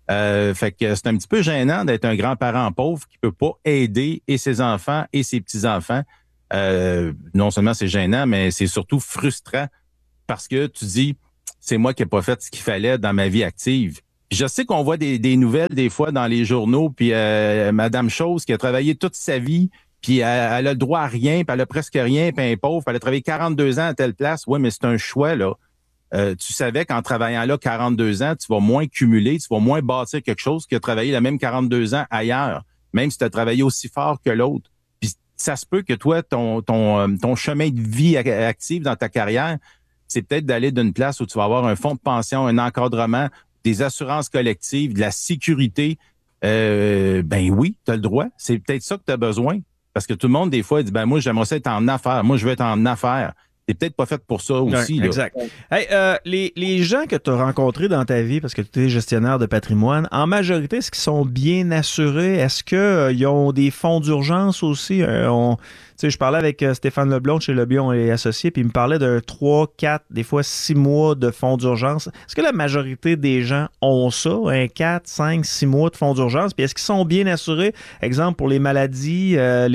Fait que c'est un petit peu gênant d'être un grand-parent pauvre qui peut pas aider et ses enfants et ses petits-enfants. Non seulement c'est gênant, mais c'est surtout frustrant parce que tu dis, c'est moi qui n'ai pas fait ce qu'il fallait dans ma vie active. Puis je sais qu'on voit des nouvelles des fois dans les journaux, puis Madame Chose qui a travaillé toute sa vie, puis elle a le droit à rien, puis elle a presque rien, puis elle est pauvre, puis elle a travaillé 42 ans à telle place. Oui, mais c'est un choix, là. Tu savais qu'en travaillant là 42 ans, tu vas moins cumuler, tu vas moins bâtir quelque chose que travailler la même 42 ans ailleurs, même si tu as travaillé aussi fort que l'autre. Puis ça se peut que toi, ton chemin de vie active dans ta carrière, c'est peut-être d'aller d'une place où tu vas avoir un fonds de pension, un encadrement, des assurances collectives, de la sécurité. Ben oui, tu as le droit. C'est peut-être ça que tu as besoin. Parce que tout le monde, des fois, dit, ben moi, j'aimerais ça être en affaires. Moi, je veux être en affaires. T'es peut-être pas fait pour ça aussi. Ouais, exact. Hey, les gens que tu as rencontrés dans ta vie, parce que tu es gestionnaire de patrimoine, en majorité, est-ce qu'ils sont bien assurés? Est-ce qu'ils ont des fonds d'urgence aussi? Je parlais avec Stéphane Leblond chez Leblond et Associés, puis il me parlait de 3, 4, des fois 6 mois de fonds d'urgence. Est-ce que la majorité des gens ont ça, un 4, 5, 6 mois de fonds d'urgence? Puis est-ce qu'ils sont bien assurés? Exemple, pour les maladies,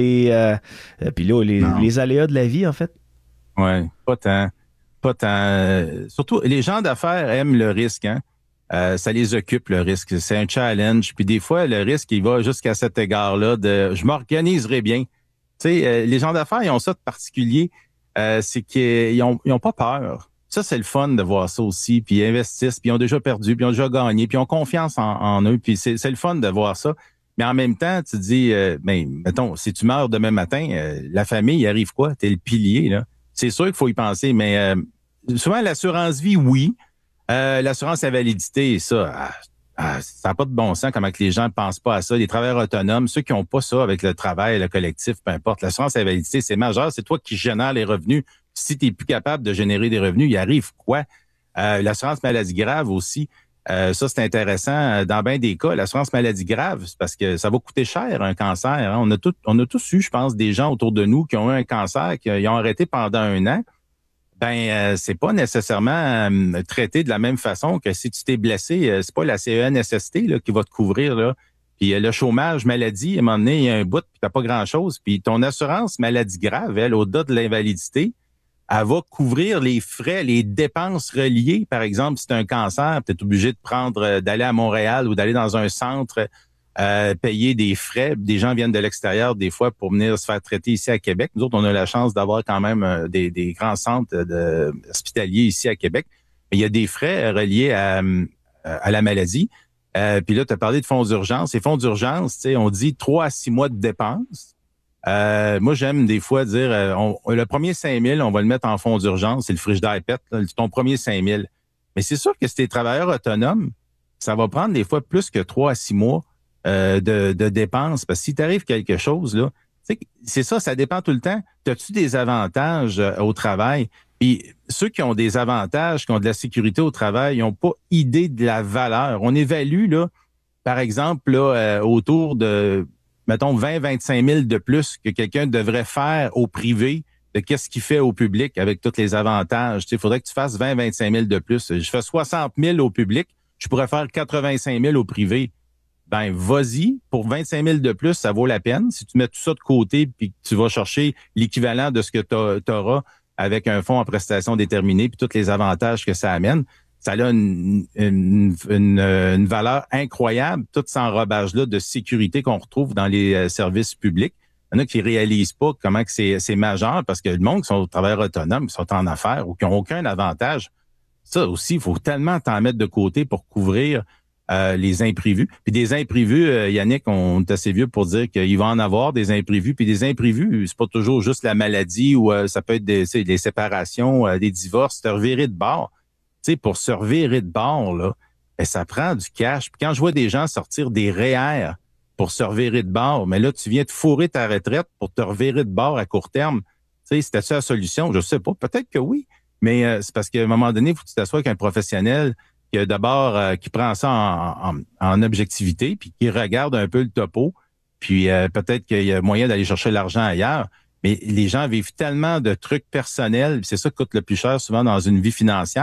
puis là, les aléas de la vie, en fait? Oui, pas tant. Pas tant. Surtout, les gens d'affaires aiment le risque, hein. Ça les occupe, le risque. C'est un challenge. Puis des fois, le risque, il va jusqu'à cet égard-là de je m'organiserai bien. Tu sais, les gens d'affaires, ils ont ça de particulier. C'est qu'ils ont pas peur. Ça, c'est le fun de voir ça aussi. Puis ils investissent, puis ils ont déjà perdu, puis ils ont déjà gagné, puis ils ont confiance en eux. Puis c'est le fun de voir ça. Mais en même temps, tu te dis, mettons, si tu meurs demain matin, la famille, il arrive quoi? T'es le pilier, là. C'est sûr qu'il faut y penser, mais souvent, l'assurance vie, oui. L'assurance invalidité, ça n'a pas de bon sens comment que les gens ne pensent pas à ça. Les travailleurs autonomes, ceux qui n'ont pas ça avec le travail, le collectif, peu importe. L'assurance invalidité, c'est majeur. C'est toi qui génères les revenus. Si tu n'es plus capable de générer des revenus, il arrive quoi? L'assurance maladie grave aussi. Ça, c'est intéressant. Dans bien des cas, l'assurance maladie grave, c'est parce que ça va coûter cher, un cancer. Hein. On a tous eu, je pense, des gens autour de nous qui ont eu un cancer, qui ont arrêté pendant 1 an. C'est pas nécessairement traité de la même façon que si tu t'es blessé. C'est pas la CENSST là, qui va te couvrir. Là. Puis le chômage, maladie, à un moment donné, il y a un bout, puis t'as pas grand-chose. Puis ton assurance maladie grave, elle, au-delà de l'invalidité, elle va couvrir les frais, les dépenses reliées. Par exemple, si tu as un cancer, tu es obligé d'aller à Montréal ou d'aller dans un centre, payer des frais. Des gens viennent de l'extérieur des fois pour venir se faire traiter ici à Québec. Nous autres, on a la chance d'avoir quand même des grands centres hospitaliers ici à Québec. Mais il y a des frais reliés à la maladie. Puis là, tu as parlé de fonds d'urgence. Les fonds d'urgence, on dit 3 à 6 mois de dépenses. Moi, j'aime des fois dire, le premier 5 000, on va le mettre en fonds d'urgence, c'est le frigidaire pète, ton premier 5 000. Mais c'est sûr que si t'es travailleur autonome, ça va prendre des fois plus que 3 à 6 mois de dépenses. Parce que si t'arrive quelque chose, là, c'est ça, ça dépend tout le temps. As-tu des avantages au travail? Puis ceux qui ont des avantages, qui ont de la sécurité au travail, ils n'ont pas idée de la valeur. On évalue, là, par exemple, là, autour de mettons 20-25 000 de plus que quelqu'un devrait faire au privé de qu'est-ce qu'il fait au public avec tous les avantages. Il faudrait que tu fasses 20-25 000 de plus. Je fais 60 000 au public, je pourrais faire 85 000 au privé. Ben, vas-y, pour 25 000 de plus, ça vaut la peine. Si tu mets tout ça de côté puis que tu vas chercher l'équivalent de ce que tu auras avec un fonds en prestation déterminée puis tous les avantages que ça amène, ça a une valeur incroyable, tout cet enrobage-là de sécurité qu'on retrouve dans les services publics. Il y en a qui réalisent pas comment que c'est majeur parce que le monde qui sont travailleurs autonomes, qui sont en affaires ou qui n'ont aucun avantage, ça aussi, il faut tellement t'en mettre de côté pour couvrir les imprévus. Puis des imprévus, Yannick, on est assez vieux pour dire qu'il va en avoir des imprévus. Puis des imprévus, c'est pas toujours juste la maladie ou ça peut être des séparations, des divorces, te revirer de bord. Tu sais, pour se revirer de bord, là, ça prend du cash. Puis quand je vois des gens sortir des REER pour se revirer de bord, mais là, tu viens de fourrer ta retraite pour te revirer de bord à court terme. Tu sais, c'était ça la solution? Je sais pas. Peut-être que oui. Mais c'est parce qu'à un moment donné, il faut que tu t'assoies avec un professionnel qui d'abord qui prend ça en objectivité, puis qui regarde un peu le topo. Puis peut-être qu'il y a moyen d'aller chercher l'argent ailleurs. Mais les gens vivent tellement de trucs personnels, c'est ça qui coûte le plus cher souvent dans une vie financière.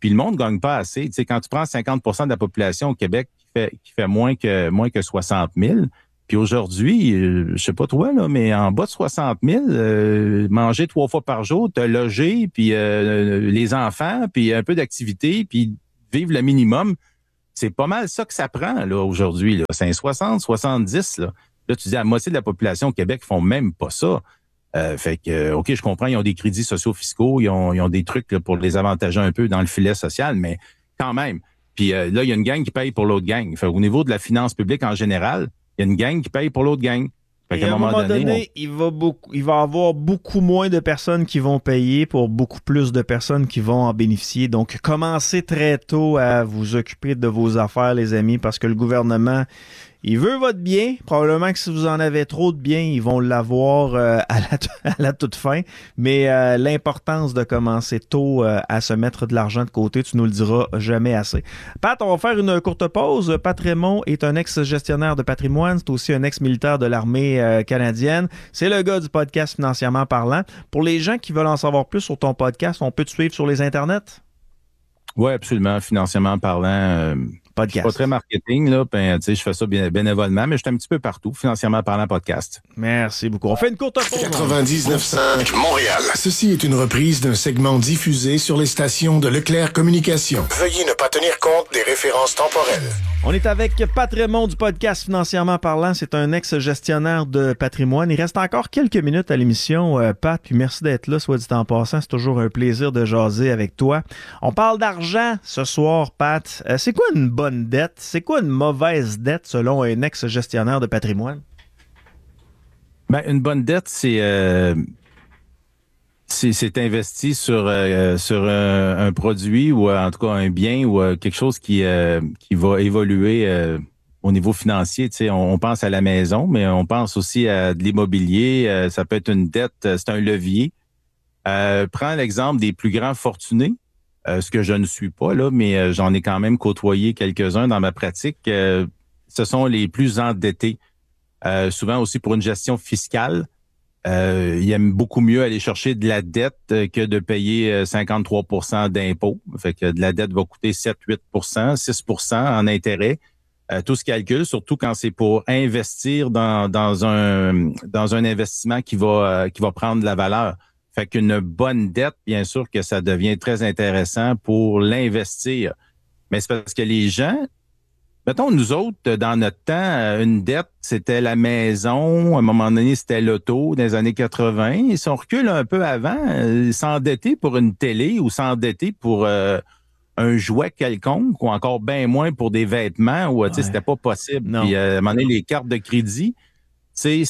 puis le monde ne gagne pas assez. Tu sais, quand tu prends 50 de la population au Québec qui fait moins que 60 000, puis aujourd'hui, je sais pas toi, là, mais en bas de 60 000, manger 3 fois par jour, te loger, puis les enfants, puis un peu d'activité, puis vivre le minimum, c'est pas mal ça que ça prend là aujourd'hui. Là. C'est un 60, 70. Là. Là, tu dis, la moitié de la population au Québec font même pas ça. Fait que, OK, je comprends, ils ont des crédits sociaux fiscaux, ils ont des trucs là, pour les avantager un peu dans le filet social, mais quand même. Puis là, il y a une gang qui paye pour l'autre gang. Fait, au niveau de la finance publique en général, il y a une gang qui paye pour l'autre gang. Fait et à un moment donné, il va y avoir beaucoup moins de personnes qui vont payer pour beaucoup plus de personnes qui vont en bénéficier. Donc, commencez très tôt à vous occuper de vos affaires, les amis, parce que le gouvernement, il veut votre bien. Probablement que si vous en avez trop de biens, ils vont l'avoir à la toute fin. Mais l'importance de commencer tôt à se mettre de l'argent de côté, tu nous le diras jamais assez. Pat, on va faire une courte pause. Pat Raymond est un ex-gestionnaire de patrimoine. C'est aussi un ex-militaire de l'armée canadienne. C'est le gars du podcast Financièrement parlant. Pour les gens qui veulent en savoir plus sur ton podcast, on peut te suivre sur les internets? Oui, absolument. Financièrement parlant... podcast. Je suis pas très marketing, là. Ben, je fais ça bénévolement, mais je suis un petit peu partout. Financièrement parlant, podcast. Merci beaucoup. On fait une courte pause. 99.5 Montréal. Ceci est une reprise d'un segment diffusé sur les stations de Leclerc Communications. Veuillez ne pas tenir compte des références temporelles. On est avec Pat Raymond du podcast Financièrement parlant. C'est un ex-gestionnaire de patrimoine. Il reste encore quelques minutes à l'émission, Pat, puis merci d'être là, soit dit en passant. C'est toujours un plaisir de jaser avec toi. On parle d'argent ce soir, Pat. C'est quoi une bonne dette? C'est quoi une mauvaise dette selon un ex-gestionnaire de patrimoine? Ben, une bonne dette, c'est investi sur un produit ou en tout cas un bien ou quelque chose qui va évoluer au niveau financier. Tu sais, on pense à la maison, mais on pense aussi à de l'immobilier. Ça peut être une dette, c'est un levier. Prends l'exemple des plus grands fortunés, ce que je ne suis pas là, mais j'en ai quand même côtoyé quelques-uns dans ma pratique. Ce sont les plus endettés, souvent aussi pour une gestion fiscale. Ils aiment beaucoup mieux aller chercher de la dette que de payer 53 % d'impôts. Fait que de la dette va coûter 7-8 % 6 % en intérêt. Tout se calcule, surtout quand c'est pour investir dans un investissement qui va prendre de la valeur. Fait qu'une bonne dette, bien sûr que ça devient très intéressant pour l'investir. Mais c'est parce que les gens, mettons, nous autres, dans notre temps, une dette, c'était la maison. À un moment donné, c'était l'auto dans les années 80. Et si on recule un peu avant, s'endetter pour une télé ou s'endetter pour un jouet quelconque ou encore bien moins pour des vêtements, ou c'était pas possible. Non. Puis, à un moment donné, les cartes de crédit, c'est,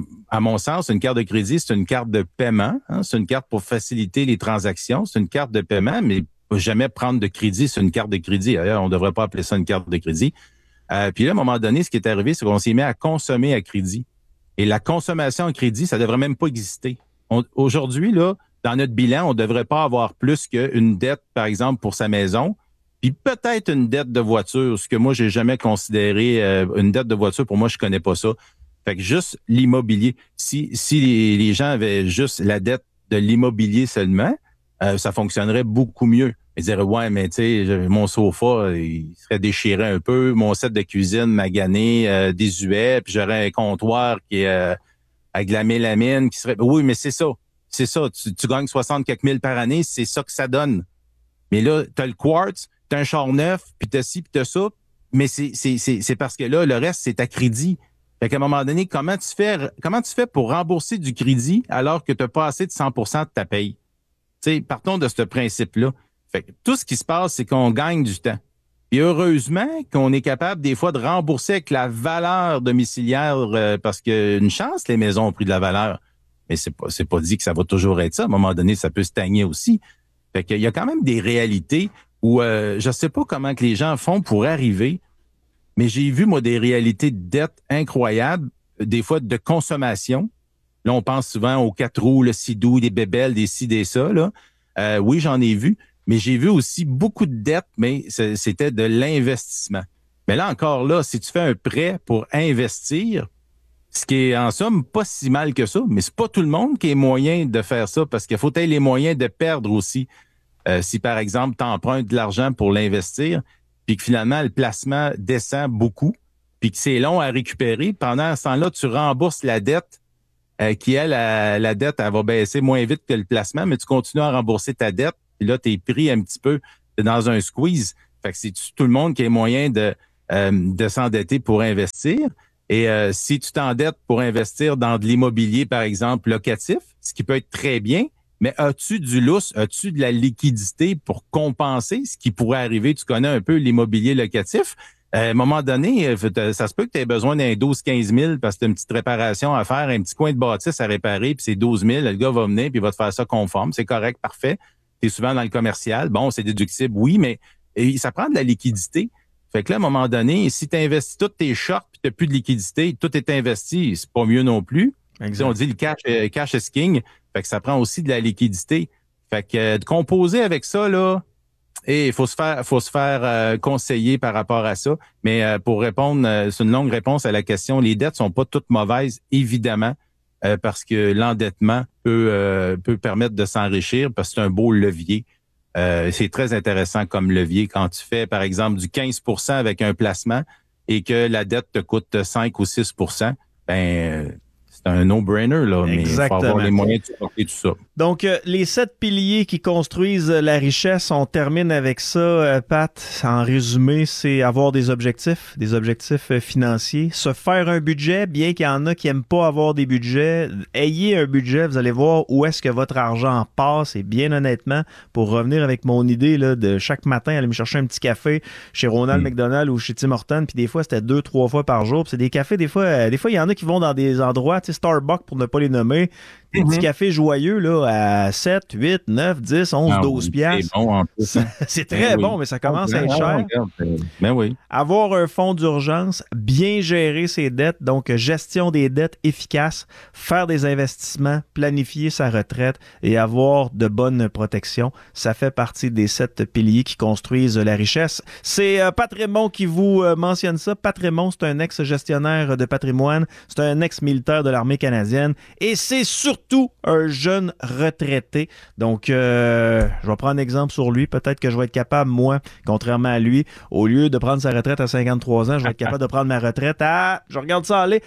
à mon sens, une carte de crédit, c'est une carte de paiement. Hein? C'est une carte pour faciliter les transactions. C'est une carte de paiement, mais jamais prendre de crédit sur une carte de crédit. D'ailleurs, on ne devrait pas appeler ça une carte de crédit. Puis là, à un moment donné, ce qui est arrivé, c'est qu'on s'est mis à consommer à crédit. Et la consommation à crédit, ça ne devrait même pas exister. Aujourd'hui, là, dans notre bilan, on ne devrait pas avoir plus qu'une dette, par exemple, pour sa maison, puis peut-être une dette de voiture, ce que moi, j'ai jamais considéré une dette de voiture. Pour moi, je connais pas ça. Fait que juste l'immobilier. Si les gens avaient juste la dette de l'immobilier seulement, ça fonctionnerait beaucoup mieux. Ils diraient, ouais, mais tu sais, mon sofa, il serait déchiré un peu, mon set de cuisine magané, désuet, puis j'aurais un comptoir qui est avec de la mélamine qui serait... Oui, mais c'est ça. C'est ça. Tu gagnes 60 quelques mille par année, c'est ça que ça donne. Mais là, t'as le quartz, t'as un char neuf, puis t'as ci, puis t'as ça, mais c'est parce que là, le reste, c'est à crédit. Fait qu'à un moment donné, comment tu fais pour rembourser du crédit alors que tu n'as pas assez de 100 % de ta paye? T'sais, partons de ce principe-là. Fait que tout ce qui se passe, c'est qu'on gagne du temps. Et heureusement qu'on est capable des fois de rembourser avec la valeur domiciliaire parce qu'une chance, les maisons ont pris de la valeur. Mais c'est pas dit que ça va toujours être ça. À un moment donné, ça peut stagner aussi. Fait qu'il y a quand même des réalités où je sais pas comment que les gens font pour arriver, mais j'ai vu, moi, des réalités de dette incroyables, des fois de consommation. Là, on pense souvent aux 4 roues, le sidou, des bébelles, des ci, des ça. Là. Oui, j'en ai vu, mais j'ai vu aussi beaucoup de dettes, mais c'était de l'investissement. Mais là, encore là, si tu fais un prêt pour investir, ce qui est en somme pas si mal que ça, mais c'est pas tout le monde qui a moyen de faire ça parce qu'il faut avoir les moyens de perdre aussi. Si, par exemple, tu empruntes de l'argent pour l'investir, puis que finalement, le placement descend beaucoup, puis que c'est long à récupérer, pendant ce temps-là, tu rembourses la dette qui, elle, la dette, elle va baisser moins vite que le placement, mais tu continues à rembourser ta dette, puis là, tu es pris un petit peu dans un squeeze. Fait que c'est tout le monde qui a moyen de s'endetter pour investir. Et si tu t'endettes pour investir dans de l'immobilier, par exemple, locatif, ce qui peut être très bien, mais as-tu du lousse, as-tu de la liquidité pour compenser ce qui pourrait arriver? Tu connais un peu l'immobilier locatif. À un moment donné, ça se peut que tu aies besoin d'un 12-15 000 parce que tu as une petite réparation à faire, un petit coin de bâtisse à réparer, puis c'est 12 000. Le gars va venir puis il va te faire ça conforme. C'est correct, parfait. Tu es souvent dans le commercial. Bon, c'est déductible, oui, mais ça prend de la liquidité. Fait que là, à un moment donné, si tu investis toutes tes shorts puis tu n'as plus de liquidité, tout est investi, c'est pas mieux non plus. On dit le cash is king. Fait que ça prend aussi de la liquidité. Fait que de composer avec ça, là, et il faut se faire conseiller par rapport à ça. Mais pour répondre, c'est une longue réponse à la question. Les dettes sont pas toutes mauvaises, évidemment, parce que l'endettement peut permettre de s'enrichir parce que c'est un beau levier. C'est très intéressant comme levier quand tu fais, par exemple, du 15% avec un placement et que la dette te coûte 5 ou 6%, c'est un no-brainer, là, mais il faut avoir les moyens de supporter tout ça. Donc, les 7 piliers qui construisent la richesse, on termine avec ça, Pat. En résumé, c'est avoir des objectifs financiers, se faire un budget, bien qu'il y en a qui n'aiment pas avoir des budgets. Ayez un budget, vous allez voir où est-ce que votre argent passe. Et bien honnêtement, pour revenir avec mon idée là, de chaque matin aller me chercher un petit café chez Ronald McDonald ou chez Tim Hortons, puis des fois, c'était 2-3 fois par jour. Puis c'est des cafés, des fois, il y en a qui vont dans des endroits, tu sais, Starbucks pour ne pas les nommer, des petits cafés joyeux là, à 7, 8, 9, 10, 11, 12 piastres. C'est bon en plus. C'est très bon, mais ça commence à être cher. Ben oui. Avoir un fonds d'urgence, bien gérer ses dettes, donc gestion des dettes efficace, faire des investissements, planifier sa retraite et avoir de bonnes protections. Ça fait partie des 7 piliers qui construisent la richesse. C'est Pat Raymond qui vous mentionne ça. Pat Raymond, c'est un ex-gestionnaire de patrimoine, c'est un ex-militaire de l'armée canadienne et c'est surtout un jeune retraité. Donc, je vais prendre un exemple sur lui. Peut-être que je vais être capable, moi, contrairement à lui, au lieu de prendre sa retraite à 53 ans, je vais être capable de prendre ma retraite à, je regarde ça aller,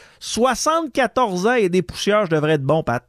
74 ans et des poussières, je devrais être bon, Pat.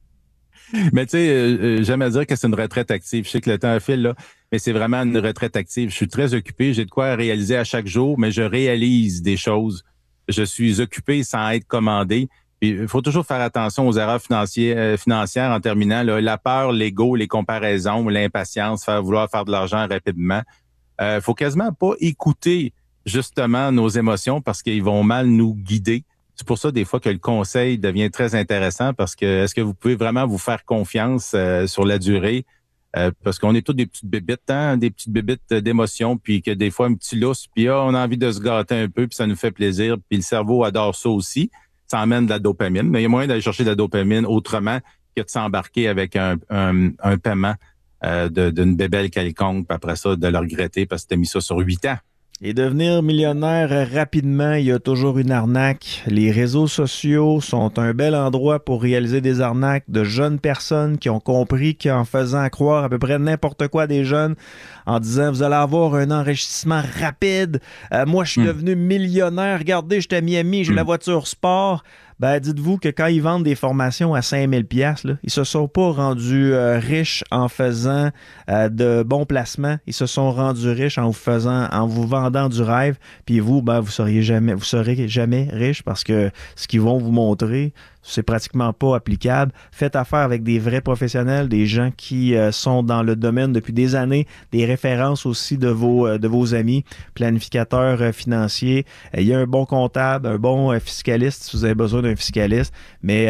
Mais tu sais, j'aime à dire que c'est une retraite active. Je sais que le temps file, là, mais c'est vraiment une retraite active. Je suis très occupé, j'ai de quoi réaliser à chaque jour, mais je réalise des choses. Je suis occupé sans être commandé. Il faut toujours faire attention aux erreurs financières en terminant. Là, la peur, l'ego, les comparaisons, l'impatience, vouloir faire de l'argent rapidement. Faut quasiment pas écouter justement nos émotions parce qu'ils vont mal nous guider. C'est pour ça des fois que le conseil devient très intéressant parce que est-ce que vous pouvez vraiment vous faire confiance sur la durée? Parce qu'on est tous des petites bébites, hein, des petites bébites d'émotions, puis que des fois un petit lousse, puis on a envie de se gâter un peu, puis ça nous fait plaisir, puis le cerveau adore ça aussi. Ça emmène de la dopamine, mais il y a moyen d'aller chercher de la dopamine autrement que de s'embarquer avec un paiement d'une bébelle quelconque, puis après ça, de le regretter parce que tu as mis ça sur 8 ans. Et devenir millionnaire rapidement, il y a toujours une arnaque. Les réseaux sociaux sont un bel endroit pour réaliser des arnaques de jeunes personnes qui ont compris qu'en faisant croire à peu près n'importe quoi à des jeunes, en disant vous allez avoir un enrichissement rapide, moi je suis devenu millionnaire, regardez, j'étais à Miami, j'ai la voiture sport. Ben, dites-vous que quand ils vendent des formations à 5000 $, là, ils se sont pas rendus riches en faisant de bons placements. Ils se sont rendus riches en vous vendant du rêve. Puis vous, ben, vous serez jamais riche parce que ce qu'ils vont vous montrer, c'est pratiquement pas applicable. Faites affaire avec des vrais professionnels, des gens qui sont dans le domaine depuis des années, des références aussi de vos amis, planificateurs financiers. Il y a un bon comptable, un bon fiscaliste si vous avez besoin d'un fiscaliste, mais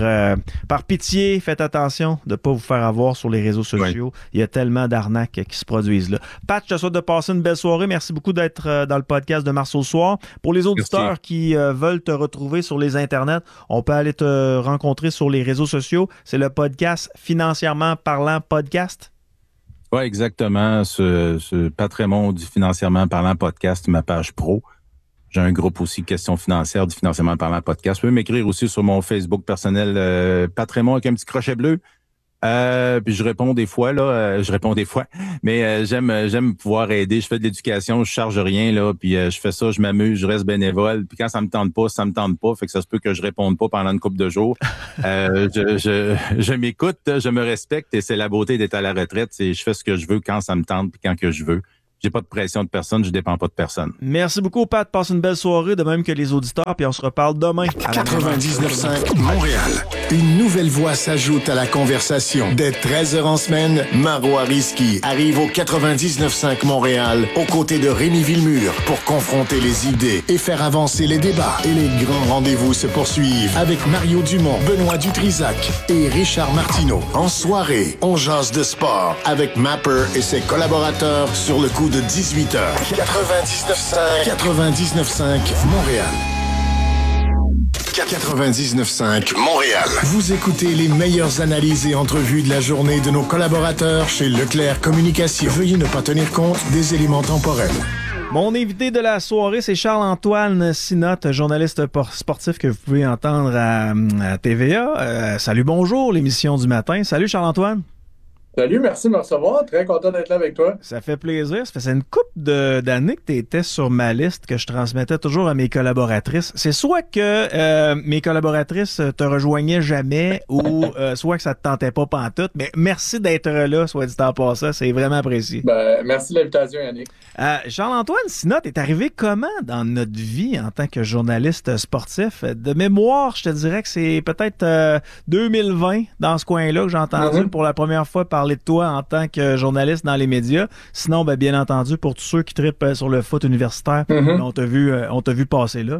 par pitié, faites attention de ne pas vous faire avoir sur les réseaux sociaux. Oui. Il y a tellement d'arnaques qui se produisent là. Pat, je te souhaite de passer une belle soirée. Merci beaucoup d'être dans le podcast de Mars au soir. Pour les auditeurs qui veulent te retrouver sur les internets, on peut aller te rencontrer sur les réseaux sociaux. C'est le podcast Financièrement Parlant Podcast. Oui, exactement. Ce Pat Raymond du Financièrement Parlant Podcast, ma page pro. J'ai un groupe aussi, Questions financières du Financièrement Parlant Podcast. Vous pouvez m'écrire aussi sur mon Facebook personnel, Pat Raymond avec un petit crochet bleu. Puis je réponds des fois, mais j'aime pouvoir aider. Je fais de l'éducation, je charge rien, là, puis je fais ça, je m'amuse, je reste bénévole. Puis quand ça me tente pas, ça me tente pas, fait que ça se peut que je réponde pas pendant une couple de jours. Je m'écoute, je me respecte et c'est la beauté d'être à la retraite. C'est je fais ce que je veux quand ça me tente puis quand que je veux. J'ai pas de pression de personne, je dépends pas de personne. Merci beaucoup, Pat. Passe une belle soirée, de même que les auditeurs, puis on se reparle demain. 99.5 Montréal. Une nouvelle voix s'ajoute à la conversation. Dès 13h en semaine, Marois Risky arrive au 99.5 Montréal, aux côtés de Rémi Villemure, pour confronter les idées et faire avancer les débats. Et les grands rendez-vous se poursuivent avec Mario Dumont, Benoît Dutrisac et Richard Martineau. En soirée, on jase de sport avec Mapper et ses collaborateurs sur le coup de 18h. 99.5 Montréal. 99.5 Montréal. Vous écoutez les meilleures analyses et entrevues de la journée de nos collaborateurs chez Leclerc Communication. Veuillez ne pas tenir compte des éléments temporels. Mon invité de la soirée, c'est Charles-Antoine Sinotte, journaliste sportif que vous pouvez entendre à TVA. Salut, bonjour, l'émission du matin. Salut Charles-Antoine. Salut, merci de me recevoir. Très content d'être là avec toi. Ça fait plaisir. Ça faisait une couple d'années que tu étais sur ma liste que je transmettais toujours à mes collaboratrices. C'est soit que mes collaboratrices te rejoignaient jamais ou soit que ça te tentait pas pantoute. Mais merci d'être là, soit dit en passant. C'est vraiment apprécié. Merci de l'invitation, Yannick. Charles-Antoine Sinotte est arrivé comment dans notre vie en tant que journaliste sportif? De mémoire, je te dirais que c'est peut-être 2020 dans ce coin-là que j'ai entendu pour la première fois parler de toi en tant que journaliste dans les médias. Sinon, bien entendu, pour tous ceux qui trippent sur le foot universitaire, on t'a vu passer là.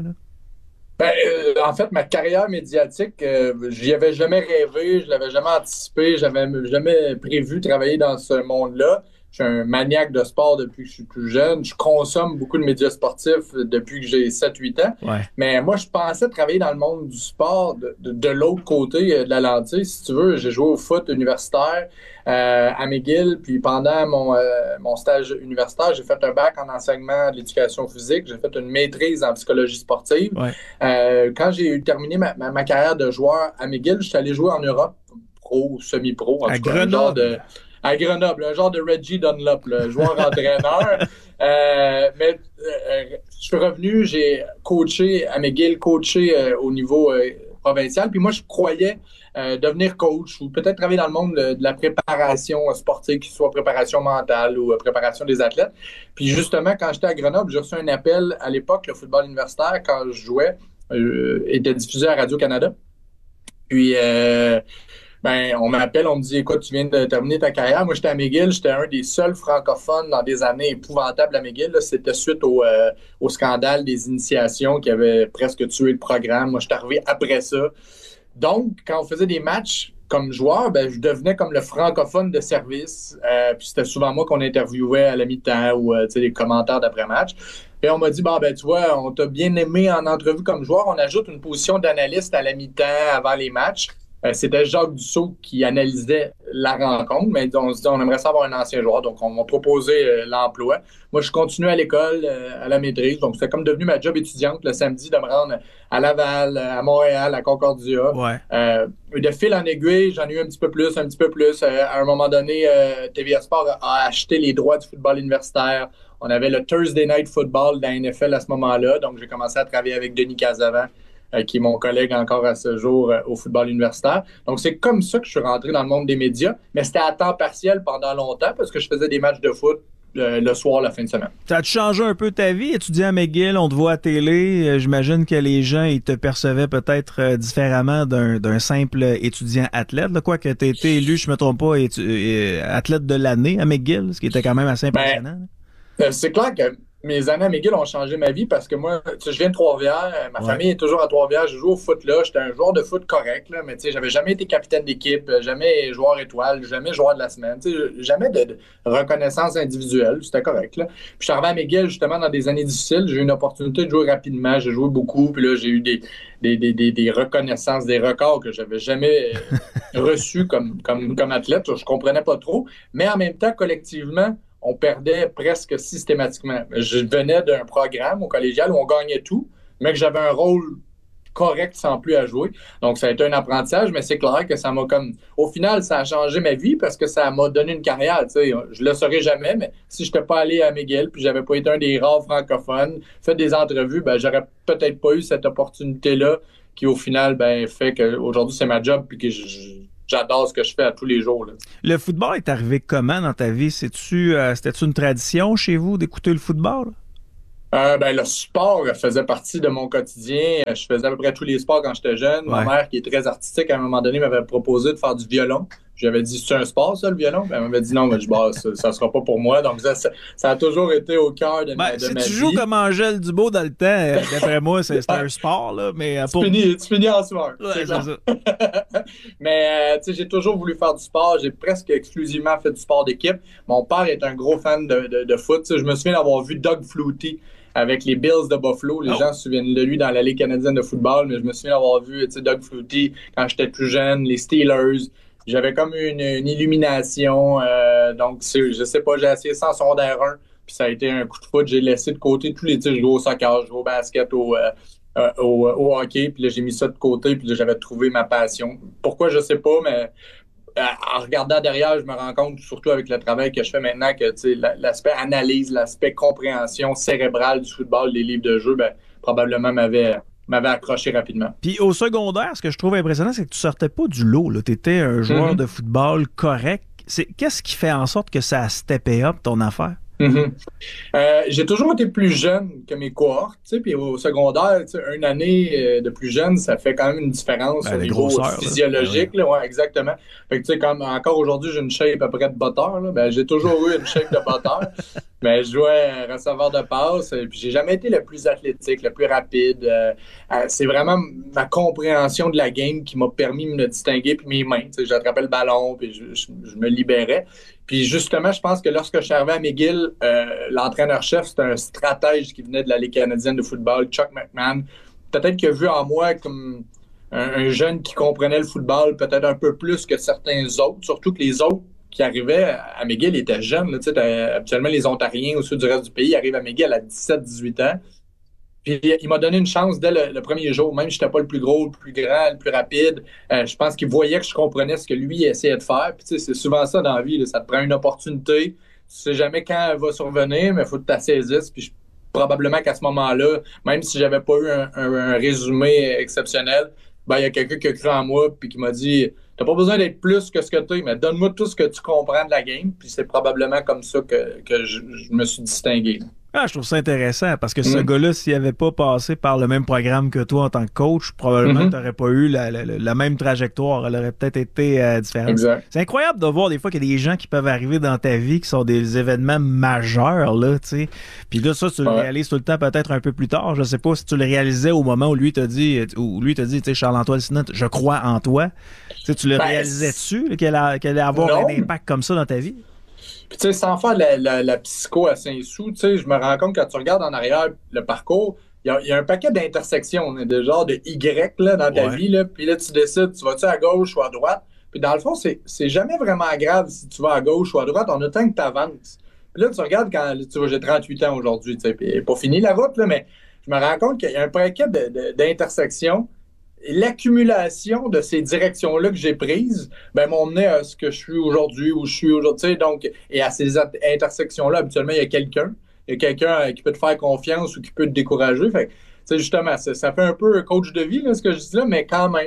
En fait, ma carrière médiatique, j'y avais jamais rêvé, je l'avais jamais anticipé, j'avais jamais prévu travailler dans ce monde-là. Je suis un maniaque de sport depuis que je suis plus jeune. Je consomme beaucoup de médias sportifs depuis que j'ai 7-8 ans. Ouais. Mais moi, je pensais travailler dans le monde du sport de l'autre côté de la lentille. Si tu veux, j'ai joué au foot universitaire à McGill. Puis pendant mon stage universitaire, j'ai fait un bac en enseignement de l'éducation physique. J'ai fait une maîtrise en psychologie sportive. Ouais. Quand j'ai terminé ma carrière de joueur à McGill, je suis allé jouer en Europe, pro, semi-pro. À Grenoble. À Grenoble, un genre de Reggie Dunlop, le joueur-entraîneur. Mais je suis revenu, j'ai coaché à McGill, au niveau provincial. Puis moi, je croyais devenir coach ou peut-être travailler dans le monde de la préparation sportive, que ce soit préparation mentale ou préparation des athlètes. Puis justement, quand j'étais à Grenoble, j'ai reçu un appel à l'époque, le football universitaire, quand je jouais, était diffusé à Radio-Canada. Puis... on m'appelle, on me dit, écoute, tu viens de terminer ta carrière. Moi, j'étais à McGill, j'étais un des seuls francophones dans des années épouvantables à McGill. Là. C'était suite au scandale des initiations qui avait presque tué le programme. Moi, j'étais arrivé après ça. Donc, quand on faisait des matchs comme joueur, je devenais comme le francophone de service. Puis c'était souvent moi qu'on interviewait à la mi-temps ou les commentaires d'après-match. Et on m'a dit, tu vois, on t'a bien aimé en entrevue comme joueur. On ajoute une position d'analyste à la mi-temps avant les matchs. C'était Jacques Dussault qui analysait la rencontre, mais on se dit on aimerait savoir un ancien joueur, donc on m'a proposé l'emploi. Moi, je continue à l'école, à la maîtrise, donc c'est comme devenu ma job étudiante le samedi de me rendre à Laval, à Montréal, à Concordia. Ouais. De fil en aiguille, j'en ai eu un petit peu plus. À un moment donné, TVA Sport a acheté les droits du football universitaire. On avait le Thursday Night Football de la NFL à ce moment-là, donc j'ai commencé à travailler avec Denis Casavant, qui est mon collègue encore à ce jour au football universitaire. Donc, c'est comme ça que je suis rentré dans le monde des médias, mais c'était à temps partiel pendant longtemps parce que je faisais des matchs de foot le soir, la fin de semaine. Ça a changé un peu ta vie? Étudiant à McGill, on te voit à télé. J'imagine que les gens, ils te percevaient peut-être différemment d'un simple étudiant athlète. Quoique tu as été élu, je ne me trompe pas, athlète de l'année à McGill, ce qui était quand même assez impressionnant. C'est clair que mes années à McGill ont changé ma vie parce que moi, je viens de Trois-Rivières, ma famille est toujours à Trois-Rivières, je joue au foot là, j'étais un joueur de foot correct, là, mais j'avais jamais été capitaine d'équipe, jamais joueur étoile, jamais joueur de la semaine, jamais de reconnaissance individuelle, c'était correct. Là. Puis je suis arrivé à McGill justement dans des années difficiles, j'ai eu une opportunité de jouer rapidement, j'ai joué beaucoup, puis là j'ai eu des reconnaissances, des records que j'avais jamais reçus comme athlète, je comprenais pas trop, mais en même temps, collectivement, on perdait presque systématiquement. Je venais d'un programme au collégial où on gagnait tout, mais que j'avais un rôle correct sans plus à jouer. Donc, ça a été un apprentissage, mais c'est clair que ça m'a comme... Au final, ça a changé ma vie parce que ça m'a donné une carrière. Tu sais, je le saurais jamais, mais si je n'étais pas allé à McGill puis j'avais pas été un des rares francophones, fait des entrevues, ben j'aurais peut-être pas eu cette opportunité-là qui, au final, ben fait qu'aujourd'hui, c'est ma job puis que j'adore ce que je fais à tous les jours. Là. Le football est arrivé comment dans ta vie? C'était-tu une tradition chez vous d'écouter le football? Le sport faisait partie de mon quotidien. Je faisais à peu près tous les sports quand j'étais jeune. Ma mère, qui est très artistique, à un moment donné, m'avait proposé de faire du violon. J'avais dit, c'est un sport, ça, le violon? Elle m'avait dit non, mais ça sera pas pour moi. Donc, ça a toujours été au cœur de ma vie. Si tu joues comme Angèle Dubois dans le temps, d'après moi, c'est un sport, là. Mais tu finis en soir. Ouais, c'est ça. Mais, tu sais, j'ai toujours voulu faire du sport. J'ai presque exclusivement fait du sport d'équipe. Mon père est un gros fan de foot. T'sais, je me souviens d'avoir vu Doug Flutie avec les Bills de Buffalo. Les gens se souviennent de lui dans la Ligue canadienne de football, mais je me souviens d'avoir vu Doug Flutie quand j'étais plus jeune, les Steelers. J'avais comme une illumination. Donc, je sais pas, j'ai essayé ça en secondaire 1, puis ça a été un coup de foot. J'ai laissé de côté tous les tirs. Je jouais au soccer, je jouais au basket, au hockey, puis là, j'ai mis ça de côté, puis là, j'avais trouvé ma passion. Pourquoi, je sais pas, mais en regardant derrière, je me rends compte, surtout avec le travail que je fais maintenant, que l'aspect analyse, l'aspect compréhension cérébrale du football, des livres de jeu, ben, probablement m'avait accroché rapidement. Puis au secondaire, ce que je trouve impressionnant, c'est que tu sortais pas du lot. Tu étais un joueur de football correct. Qu'est-ce qui fait en sorte que ça a steppé up ton affaire? J'ai toujours été plus jeune que mes cohortes, puis au secondaire, une année de plus jeune, ça fait quand même une différence au niveau physiologique. Là, ouais, exactement. Fait que, comme encore aujourd'hui, j'ai une shape à peu près de botteur. Là, ben, j'ai toujours eu une shape de botteur. Mais je jouais receveur de passe, puis j'ai jamais été le plus athlétique, le plus rapide. C'est vraiment ma compréhension de la game qui m'a permis de me distinguer, puis mes mains. J'attrapais le ballon, puis je me libérais. Puis justement, je pense que lorsque je suis arrivé à McGill, l'entraîneur-chef, c'était un stratège qui venait de la Ligue canadienne de football, Chuck McMahon. Peut-être qu'il a vu en moi comme un jeune qui comprenait le football peut-être un peu plus que certains autres, surtout que les autres qui arrivaient à McGill étaient jeunes. Là, habituellement, les Ontariens au sud du reste du pays arrivent à McGill à 17-18 ans. Puis il m'a donné une chance dès le premier jour, même si je n'étais pas le plus gros, le plus grand, le plus rapide. Je pense qu'il voyait que je comprenais ce que lui essayait de faire. Puis c'est souvent ça dans la vie, là, ça te prend une opportunité. Tu sais jamais quand elle va survenir, mais il faut que tu la saisisses. Puis probablement qu'à ce moment-là, même si j'avais pas eu un résumé exceptionnel, ben il y a quelqu'un qui a cru en moi puis qui m'a dit « T'as pas besoin d'être plus que ce que tu es, mais donne-moi tout ce que tu comprends de la game. » Puis c'est probablement comme ça que je me suis distingué. Ah, je trouve ça intéressant parce que ce gars-là, s'il n'avait pas passé par le même programme que toi en tant que coach, probablement tu n'aurais pas eu la même trajectoire. Elle aurait peut-être été différente. Exact. C'est incroyable de voir des fois qu'il y a des gens qui peuvent arriver dans ta vie qui sont des événements majeurs, là, tu sais. Puis là, ça, tu le réalises tout le temps peut-être un peu plus tard. Je sais pas si tu le réalisais au moment où lui t'a dit, tu sais, Charles-Antoine Sinon, je crois en toi. Tu le réalisais-tu qu'elle allait avoir un impact comme ça dans ta vie? Puis, tu sais, sans faire la psycho à Saint-Sou, tu sais, je me rends compte que quand tu regardes en arrière le parcours, il y a un paquet d'intersections, de genre de Y là, dans ta vie. Là, puis là, tu décides, tu vas-tu à gauche ou à droite? Puis dans le fond, c'est jamais vraiment grave si tu vas à gauche ou à droite, en autant que tu avances. Puis là, tu regardes quand tu vois, j'ai 38 ans aujourd'hui, tu sais, puis pas fini la route, là, mais je me rends compte qu'il y a un paquet d'intersections. L'accumulation de ces directions-là que j'ai prises, ben, m'ont mené à ce que je suis aujourd'hui, où je suis aujourd'hui. Donc, et à ces intersections-là, habituellement, il y a quelqu'un. Il y a quelqu'un qui peut te faire confiance ou qui peut te décourager. Fait que, justement, ça fait un peu coach de vie, là, ce que je dis là, mais quand même,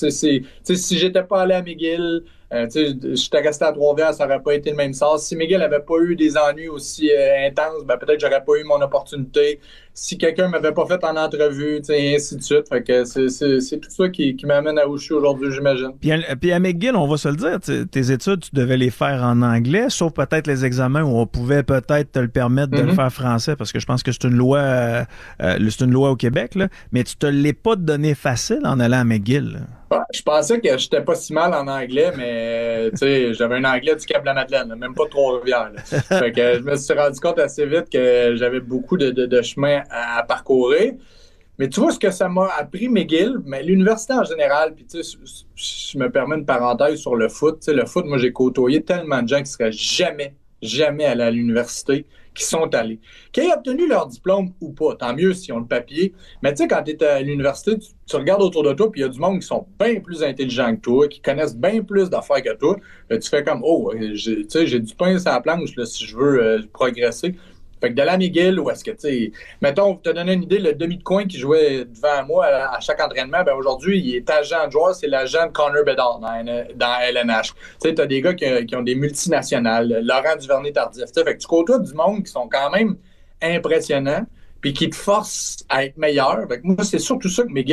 si j'étais pas allé à McGill, j'étais resté à Trois-Rivières, ça n'aurait pas été le même sort. Si McGill n'avait pas eu des ennuis aussi intenses, ben, peut-être que j'aurais pas eu mon opportunité. Si quelqu'un m'avait pas fait en entrevue, et ainsi de suite. Fait que c'est tout ça qui m'amène à où je suis aujourd'hui, j'imagine. Puis à McGill, on va se le dire, tes études, tu devais les faire en anglais, sauf peut-être les examens où on pouvait peut-être te le permettre de le faire français, parce que je pense que c'est une loi au Québec, là, mais tu te l'es pas donné facile en allant à McGill. Je pensais que j'étais pas si mal en anglais, mais j'avais un anglais du Cap-la-Madeleine, même pas de Trois-Rivières. Fait que je me suis rendu compte assez vite que j'avais beaucoup de chemin à parcourir. Mais tu vois ce que ça m'a appris McGill, mais l'université en général, puis je me permets une parenthèse sur le foot. Le foot, moi j'ai côtoyé tellement de gens qui seraient jamais jamais allés à l'université qui sont allés. Qui aient obtenu leur diplôme ou pas, tant mieux s'ils ont le papier. Mais tu sais, quand tu es à l'université, tu regardes autour de toi, puis il y a du monde qui sont bien plus intelligents que toi, qui connaissent bien plus d'affaires que toi. Tu fais comme, j'ai du pain sur la planche là, si je veux progresser. Fait que de la McGill, où est-ce que, tu sais, mettons, pour te donner une idée, le demi de coin qui jouait devant moi à chaque entraînement, ben aujourd'hui, il est agent de joueur, c'est l'agent de Connor Bedard dans LNH. Tu sais, t'as des gars qui ont des multinationales, Laurent Duvernay-Tardif, tu sais, fait que tu côtoies du monde qui sont quand même impressionnants, puis qui te forcent à être meilleur. Fait que moi, c'est surtout ça que McGill